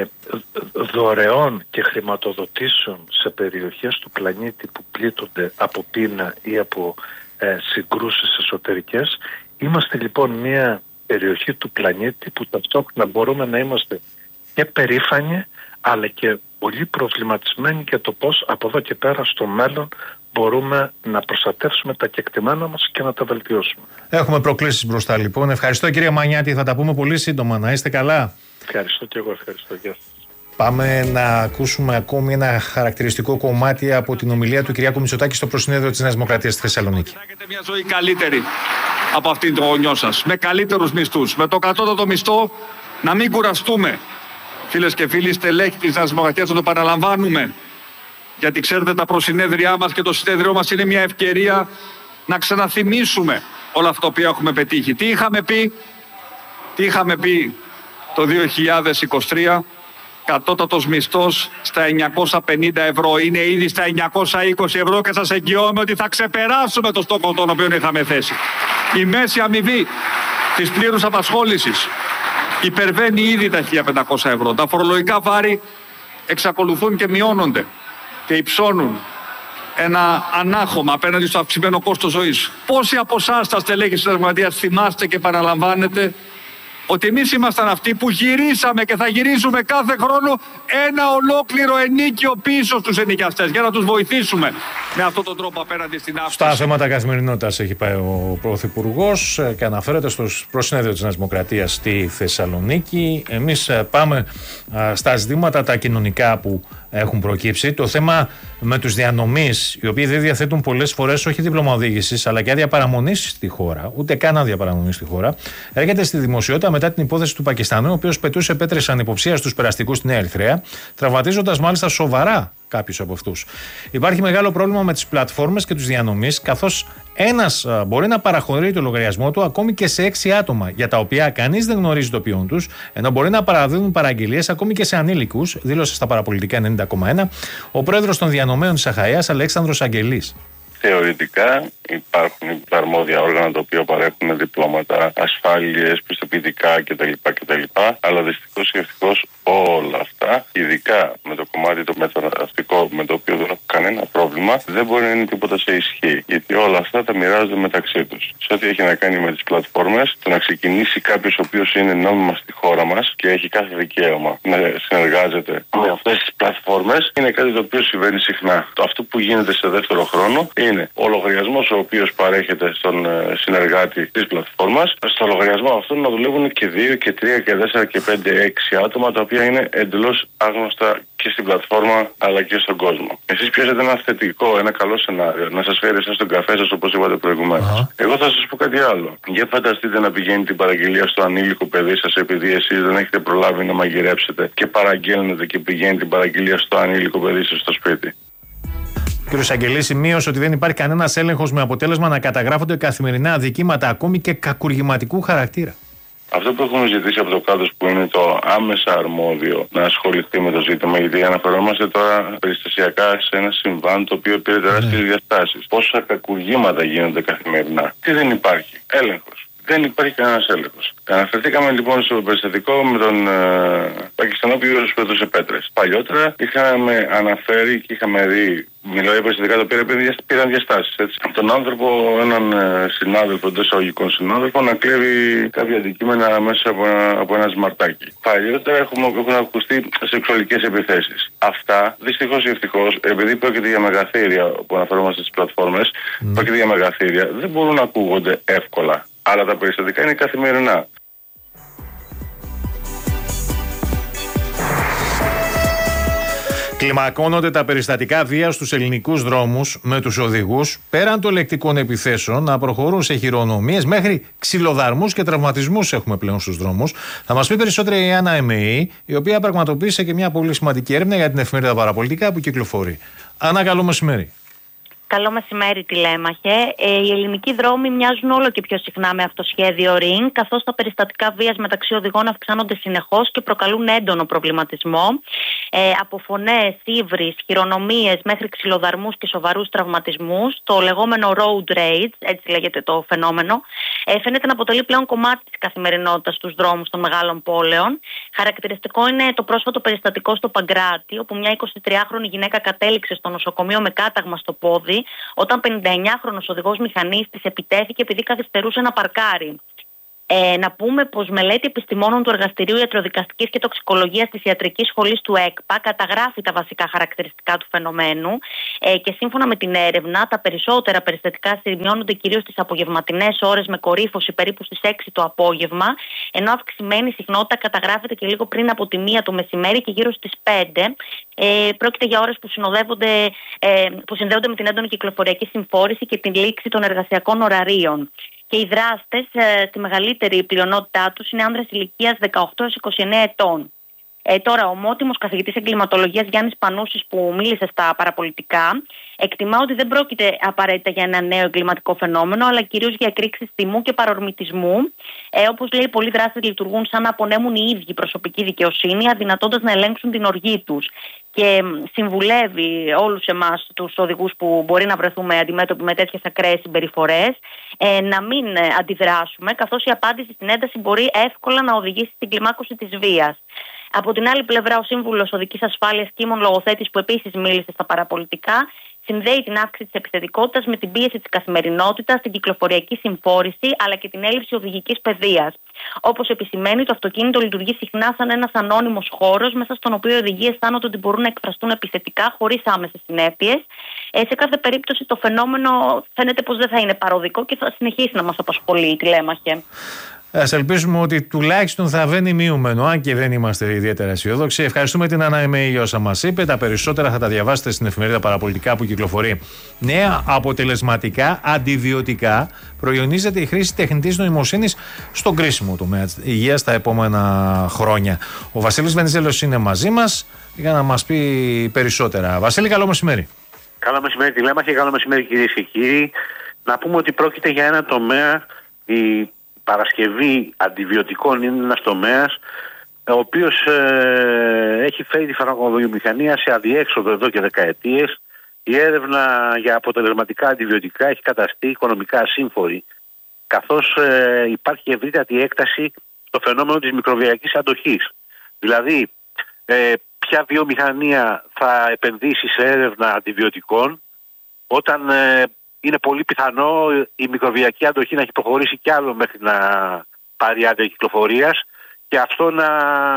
δωρεών και χρηματοδοτήσεων σε περιοχές του πλανήτη που πλήττονται από πείνα ή από ε, συγκρούσεις εσωτερικές. Είμαστε λοιπόν μια περιοχή του πλανήτη που ταυτόχρονα μπορούμε να είμαστε και περήφανοι, αλλά και πολύ προβληματισμένοι για το πώς από εδώ και πέρα στο μέλλον μπορούμε να προστατεύσουμε τα κεκτημένα μας και να τα βελτιώσουμε. Έχουμε προκλήσεις μπροστά λοιπόν. Ευχαριστώ, κύριε Μανιάτη, θα τα πούμε πολύ σύντομα. Να είστε καλά. Ευχαριστώ και εγώ, ευχαριστώ. Γεια σας. Πάμε να ακούσουμε ακόμη ένα χαρακτηριστικό κομμάτι από την ομιλία του Κυριάκου Μητσοτάκη στο προσυνέδριο της Νέας Δημοκρατίας στη Θεσσαλονίκη. Θα έχετε μια ζωή καλύτερη από αυτήν το γονιό σας, με καλύτερους μισθούς, με το κατώτατο μισθό να μην κουραστούμε. Φίλες και φίλοι, στελέχοι της Νέας Δημοκρατίας, να το παραλαμβάνουμε, γιατί ξέρετε τα προσυνέδριά μας και το συνέδριό μας είναι μια ευκαιρία να ξαναθυμίσουμε όλα αυτά που έχουμε πετύχει. Τι είχαμε πει, τι είχαμε πει το δύο χιλιάδες είκοσι τρία, κατώτατος μισθός στα εννιακόσια πενήντα ευρώ, είναι ήδη στα εννιακόσια είκοσι ευρώ και σας εγγυώμαι ότι θα ξεπεράσουμε το στόχο τον οποίο είχαμε θέσει. Η μέση αμοιβή της πλήρους απασχόλησης υπερβαίνει ήδη τα χίλια πεντακόσια ευρώ. Τα φορολογικά βάρη εξακολουθούν και μειώνονται και υψώνουν ένα ανάχωμα απέναντι στο αυξημένο κόστος ζωής. Πόσοι από εσάς τα στελέχη της Δημοκρατίας θυμάστε και παραλαμβάνετε ότι εμείς ήμασταν αυτοί που γυρίσαμε και θα γυρίζουμε κάθε χρόνο ένα ολόκληρο ενίκιο πίσω στους ενοικιαστές για να τους βοηθήσουμε με αυτόν τον τρόπο απέναντι στην αύξηση. Στα θέματα καθημερινότητας έχει πάει ο Πρωθυπουργός και αναφέρεται στο προσυνέδριο της Νέας Δημοκρατίας στη Θεσσαλονίκη. Εμείς πάμε στα ζητήματα τα κοινωνικά που έχουν προκύψει. Το θέμα με τους διανομείς, οι οποίοι δεν διαθέτουν πολλές φορές όχι δίπλωμα οδήγησης, αλλά και άδεια παραμονής στη χώρα, ούτε καν άδεια παραμονής στη χώρα, έρχεται στη δημοσιότητα μετά την υπόθεση του Πακιστανού, ο οποίος πετούσε πέτρες ανυποψίας στους περαστικούς στη Νέα Ερυθρέα, τραυματίζοντας μάλιστα σοβαρά κάποιους από αυτούς. Υπάρχει μεγάλο πρόβλημα με τις πλατφόρμες και τους διανομείς, καθώς ένας μπορεί να παραχωρεί το λογαριασμό του ακόμη και σε έξι άτομα, για τα οποία κανείς δεν γνωρίζει το ποιόν τους, ενώ μπορεί να παραδίδουν παραγγελίες ακόμη και σε ανήλικους, δήλωσε στα παραπολιτικά ενενήντα κόμμα ένα ο πρόεδρος των διανομέων της Αχαΐας, Αλέξανδρος Αγγελής. Θεωρητικά υπάρχουν τα αρμόδια όργανα τα οποία παρέχουν διπλώματα, ασφάλειες, πιστοποιητικά κτλ. κτλ. Αλλά δυστυχώς και ευτυχώς όλα αυτά, ειδικά με το κομμάτι το μεταναστευτικό, με το οποίο δεν έχω κανένα πρόβλημα, δεν μπορεί να είναι τίποτα σε ισχύ. Γιατί όλα αυτά τα μοιράζονται μεταξύ τους. Σε ό,τι έχει να κάνει με τις πλατφόρμες, το να ξεκινήσει κάποιος ο οποίος είναι νόμιμα στη χώρα μας και έχει κάθε δικαίωμα να συνεργάζεται με αυτές τις πλατφόρμες, είναι κάτι το οποίο συμβαίνει συχνά. Το αυτό που γίνεται σε δεύτερο χρόνο είναι ο λογαριασμός ο οποίος παρέχεται στον συνεργάτη της πλατφόρμας. Στο λογαριασμό αυτό να δουλεύουν και δύο και τρία και τέσσερα και πέντε έξι άτομα, τα οποία είναι εντελώς άγνωστα και στην πλατφόρμα αλλά και στον κόσμο. Εσείς πιάσετε ένα θετικό, ένα καλό σενάριο, να σας φέρει εσάς τον καφέ σας όπως είπατε προηγουμένως. Uh-huh. Εγώ θα σας πω κάτι άλλο. Για φανταστείτε να πηγαίνει την παραγγελία στο ανήλικο παιδί σας επειδή εσείς δεν έχετε προλάβει να μαγειρέψετε και παραγγέλνετε και πηγαίνει την παραγγελία στο ανήλικο παιδί σας στο σπίτι. Ο κ. Αγγελή σημείωσε ότι δεν υπάρχει κανένας έλεγχος με αποτέλεσμα να καταγράφονται καθημερινά αδικήματα ακόμη και κακουργηματικού χαρακτήρα. Αυτό που έχουμε ζητήσει από το κράτος, που είναι το άμεσα αρμόδιο να ασχοληθεί με το ζήτημα, γιατί αναφερόμαστε τώρα περιστασιακά σε ένα συμβάν το οποίο πήρε τεράστιες διαστάσεις. Πόσα κακουργήματα γίνονται καθημερινά. Τι δεν υπάρχει? Έλεγχος. Δεν υπάρχει κανένας έλεγχος. Αναφερθήκαμε λοιπόν στο περιστατικό με τον ε, Πακιστανό που σπουδούσε πέτρες. Παλιότερα είχαμε αναφέρει και είχαμε δει, μιλάω για περιστατικά τα οποία πήραν διαστάσεις. Έτσι. Τον άνθρωπο, έναν ε, συνάδελφο, εντός εισαγωγικών συνάδελφο, να κλέβει κάποια αντικείμενα μέσα από ένα, από ένα σμαρτάκι. Παλιότερα έχουμε, έχουν ακουστεί σεξουαλικές επιθέσεις. Αυτά δυστυχώς ή ευτυχώς, επειδή πρόκειται για μεγαθύρια που αναφερόμαστε στις πλατφόρμες, mm. πρόκειται για μεγαθύρια, δεν μπορούν να ακούγονται εύκολα. Αλλά τα περιστατικά είναι καθημερινά. Κλιμακώνονται τα περιστατικά βίας στους ελληνικούς δρόμους, με τους οδηγούς πέραν των λεκτικών επιθέσεων να προχωρούν σε χειρονομίες μέχρι ξυλοδαρμούς και τραυματισμούς έχουμε πλέον στους δρόμους. Θα μας πει περισσότερα η Άννα Εμεή, η οποία πραγματοποίησε και μια πολύ σημαντική έρευνα για την εφημερίδα Παραπολιτικά που κυκλοφορεί. Άννα, καλό μεσημέρι. Καλό μεσημέρι, τηλέμαχε. Ε, οι ελληνικοί δρόμοι μοιάζουν όλο και πιο συχνά με αυτοσχέδιο ring, καθώς τα περιστατικά βίας μεταξύ οδηγών αυξάνονται συνεχώς και προκαλούν έντονο προβληματισμό. Ε, από φωνές, ύβρις, χειρονομίες μέχρι ξυλοδαρμούς και σοβαρούς τραυματισμούς, το λεγόμενο road rage, έτσι λέγεται το φαινόμενο, ε, φαίνεται να αποτελεί πλέον κομμάτι της καθημερινότητας στους δρόμους των μεγάλων πόλεων. Χαρακτηριστικό είναι το πρόσφατο περιστατικό στο Παγκράτη, όπου μια εικοσιτριάχρονη γυναίκα κατέληξε στο νοσοκομείο με κάταγμα στο πόδι, όταν πενηνταεννιάχρονος οδηγός μηχανής της επιτέθηκε επειδή καθυστερούσε να παρκάρει. Ε, να πούμε πως μελέτη επιστημόνων του Εργαστηρίου Ιατροδικαστικής και Τοξικολογίας της Ιατρικής Σχολής του ΕΚΠΑ καταγράφει τα βασικά χαρακτηριστικά του φαινομένου ε, και σύμφωνα με την έρευνα, τα περισσότερα περιστατικά σημειώνονται κυρίως στις απογευματινές ώρες με κορύφωση περίπου στις έξι το απόγευμα, ενώ αυξημένη συχνότητα καταγράφεται και λίγο πριν από τη μία το μεσημέρι και γύρω στις πέντε. Ε, πρόκειται για ώρες που, ε, που συνδέονται με την έντονη κυκλοφοριακή συμφόρηση και την λήξη των εργασιακών ωραρίων. Και οι δράστες, ε, στη μεγαλύτερη πλειονότητά τους, είναι άνδρες ηλικίας δεκαοκτώ έως είκοσι εννέα ετών. Ε, τώρα, ο ομότιμος καθηγητής εγκληματολογίας Γιάννης Πανούσης, που μίλησε στα Παραπολιτικά, εκτιμά ότι δεν πρόκειται απαραίτητα για ένα νέο εγκληματικό φαινόμενο, αλλά κυρίως για εκρήξεις θυμού και παρορμητισμού. Ε, όπως λέει, πολλοί δράστες λειτουργούν σαν να απονέμουν οι ίδιοι προσωπική δικαιοσύνη, αδυνατώντας να ελέγξουν την οργή τους. Και συμβουλεύει όλους εμάς τους οδηγούς που μπορεί να βρεθούμε αντιμέτωποι με τέτοιες ακραίες συμπεριφορές ε, να μην αντιδράσουμε, καθώς η απάντηση στην ένταση μπορεί εύκολα να οδηγήσει στην κλιμάκωση της βίας. Από την άλλη πλευρά, ο Σύμβουλος Οδικής Ασφάλειας Κίμων Λογοθέτης, που επίσης μίλησε στα Παραπολιτικά, συνδέει την αύξηση της επιθετικότητας με την πίεση της καθημερινότητας, την κυκλοφοριακή συμφόρηση αλλά και την έλλειψη οδηγικής παιδείας. Όπως επισημαίνει, το αυτοκίνητο λειτουργεί συχνά σαν ένας ανώνυμος χώρος, μέσα στον οποίο οι οδηγοί αισθάνονται ότι μπορούν να εκφραστούν επιθετικά χωρίς άμεσες συνέπειες. Ε, σε κάθε περίπτωση, το φαινόμενο φαίνεται πως δεν θα είναι παροδικό και θα συνεχίσει να μας απασχολεί, τηλέμαχε. Ας ελπίσουμε ότι τουλάχιστον θα βαίνει μειούμενο, αν και δεν είμαστε ιδιαίτερα αισιόδοξοι. Ευχαριστούμε την Άννα Εμεή για όσα μας είπε. Τα περισσότερα θα τα διαβάσετε στην εφημερίδα Παραπολιτικά που κυκλοφορεί. Νέα αποτελεσματικά αντιβιωτικά προϊονίζεται η χρήση τεχνητής νοημοσύνης στον κρίσιμο τομέα της υγείας τα επόμενα χρόνια. Ο Βασίλης Βενιζέλος είναι μαζί μας για να μας πει περισσότερα. Βασίλη, καλό μεσημέρι. Καλό μεσημέρι, τηλέμαχε. Καλό μεσημέρι, κυρίες και κύριοι. Να πούμε ότι πρόκειται για ένα τομέα. Η παρασκευή αντιβιωτικών είναι ένας τομέας ο οποίος ε, έχει φέρει τη φαρμακοβιομηχανία σε αδιέξοδο εδώ και δεκαετίες. Η έρευνα για αποτελεσματικά αντιβιωτικά έχει καταστεί οικονομικά ασύμφορη, καθώς ε, υπάρχει ευρύτατη έκταση στο φαινόμενο της μικροβιακής αντοχής. Δηλαδή, ε, ποια βιομηχανία θα επενδύσει σε έρευνα αντιβιωτικών, όταν ε, είναι πολύ πιθανό η μικροβιακή αντοχή να έχει προχωρήσει κι άλλο μέχρι να πάρει άδεια κυκλοφορίας και αυτό να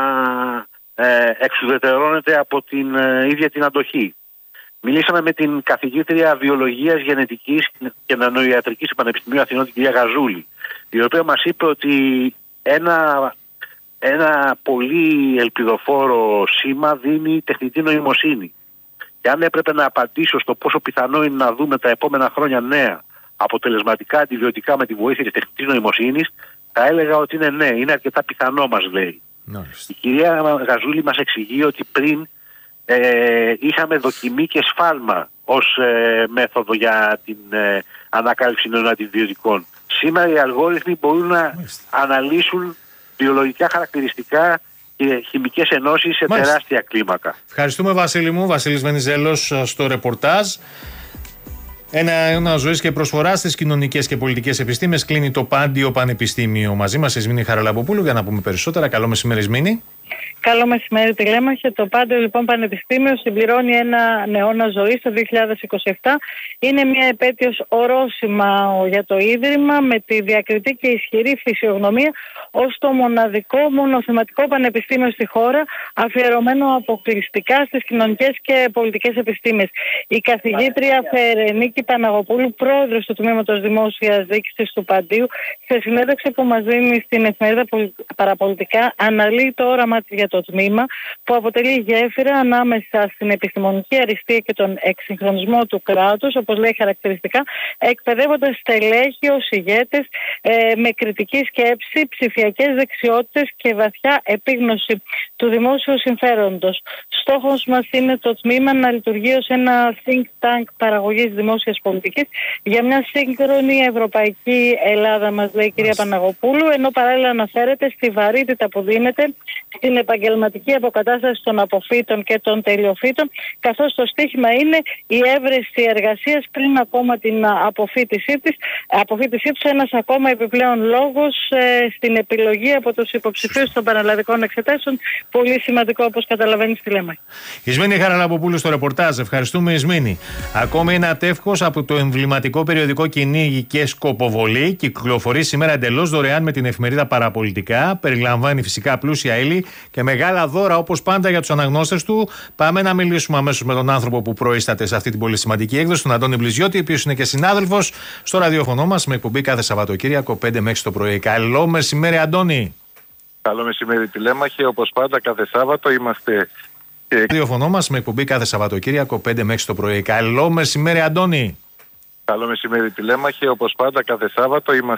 ε, εξουδετερώνεται από την ε, ίδια την αντοχή. Μιλήσαμε με την καθηγήτρια βιολογίας, γενετικής και νανοϊατρικής του Πανεπιστημίου Αθηνών, την κυρία Γαζούλη, η οποία μας είπε ότι ένα, ένα πολύ ελπιδοφόρο σήμα δίνει η τεχνητή νοημοσύνη. Και αν έπρεπε να απαντήσω στο πόσο πιθανό είναι να δούμε τα επόμενα χρόνια νέα αποτελεσματικά αντιβιωτικά με τη βοήθεια της τεχνητής νοημοσύνης, θα έλεγα ότι είναι ναι, είναι αρκετά πιθανό, μας λέει. Nice. Η κυρία Γαζούλη μας εξηγεί ότι πριν ε, είχαμε δοκιμή και σφάλμα ως ε, μέθοδο για την ε, ανακάλυψη νέων αντιβιωτικών. Σήμερα οι αλγόριθμοι μπορούν να Nice. αναλύσουν βιολογικά χαρακτηριστικά και χημικές ενώσεις σε Μάλιστα. τεράστια κλίμακα. Ευχαριστούμε, Βασίλη μου. Βασίλης Βενιζέλος στο ρεπορτάζ. Ένα αιώνα ζωής και προσφορά στις κοινωνικές και πολιτικές επιστήμες κλείνει το Πάντιο Πανεπιστήμιο. Μαζί μας η Σμήνη Χαραλαμποπούλου για να πούμε περισσότερα. Καλό μεσημέρι, Σμήνη. Καλό μεσημέρι, τηλέμαχε. Το Πάντιο λοιπόν Πανεπιστήμιο συμπληρώνει ένα αιώνα ζωής το δύο χιλιάδες είκοσι επτά. Είναι μια επέτειος ορόσημα για το Ίδρυμα με τη διακριτή και ισχυρή φυσιογνωμία ως το μοναδικό μονοθεματικό πανεπιστήμιο στη χώρα αφιερωμένο αποκλειστικά στις κοινωνικές και πολιτικές επιστήμες. Η καθηγήτρια Φερενίκη Παναγοπούλου, πρόεδρος του Τμήματος Δημόσιας Διοίκησης του Παντίου, σε συνέντευξη που μας δίνει στην εφημερίδα Παραπολιτικά, αναλύει το όραμα της για το τμήμα που αποτελεί γέφυρα ανάμεσα στην επιστημονική αριστεία και τον εξυγχρονισμό του κράτους, όπως λέει χαρακτηριστικά, εκπαιδεύοντας στελέχη ως ηγέτες ε, με κριτική σκέψη, ψηφιακές δεξιότητες και βαθιά επίγνωση του δημόσιου συμφέροντος. Στόχος μας είναι το τμήμα να λειτουργεί ως ένα think tank παραγωγής δημόσιας πολιτικής για μια σύγχρονη ευρωπαϊκή Ελλάδα, μας λέει η κυρία Παναγοπούλου, ενώ παράλληλα αναφέρεται στη βαρύτητα που δίνεται στην επαγγελματική αποκατάσταση των αποφύτων και των τελειοφύτων, καθώς το στίχημα είναι η έβρεση εργασίας πριν ακόμα την αποφύτισή της. Αποφύτισή τους, ένας ακόμα επιπλέον λόγος ε, στην επιλογή από τους υποψηφίους των πανελλαδικών εξετάσεων. Πολύ σημαντικό, όπως καταλαβαίνει, στη Λέμαχη. Ισμήνη Χαραλαμποπούλου στο ρεπορτάζ. Ευχαριστούμε, Ισμήνη. Ακόμη ένα τεύχος από το εμβληματικό περιοδικό Κυνήγι και Σκοποβολή κυκλοφορεί σήμερα εντελώς δωρεάν με την εφημερίδα Παραπολιτικά. Περιλαμβάνει φυσικά πλούσια ύλη και μεγάλα δώρα, όπως πάντα, για τους αναγνώστες του. Πάμε να μιλήσουμε αμέσως με τον άνθρωπο που προείσταται σε αυτή την πολύ σημαντική έκδοση, τον Αντώνη Μπλιζιώτη, ο οποίος είναι και συνάδελφος στο ραδιόφωνο μας με εκπομπή κάθε Σαββατοκύριακο πέντε μέχρι το πρωί. Καλό μεσημέρι, Αντώνη. Καλό μεσημέρι, τηλέμαχε. Όπως πάντα, κάθε Σάββατο είμαστε. Ραδιόφωνο μας με εκπομπή κάθε Σαββατοκύριακο πέντε μέχρι το πρωί. Καλό μεσημέρι, Αντώνη. Καλό μεσημέρι, τηλέμαχε. Όπως πάντα, κάθε Σάββατο είμαστε.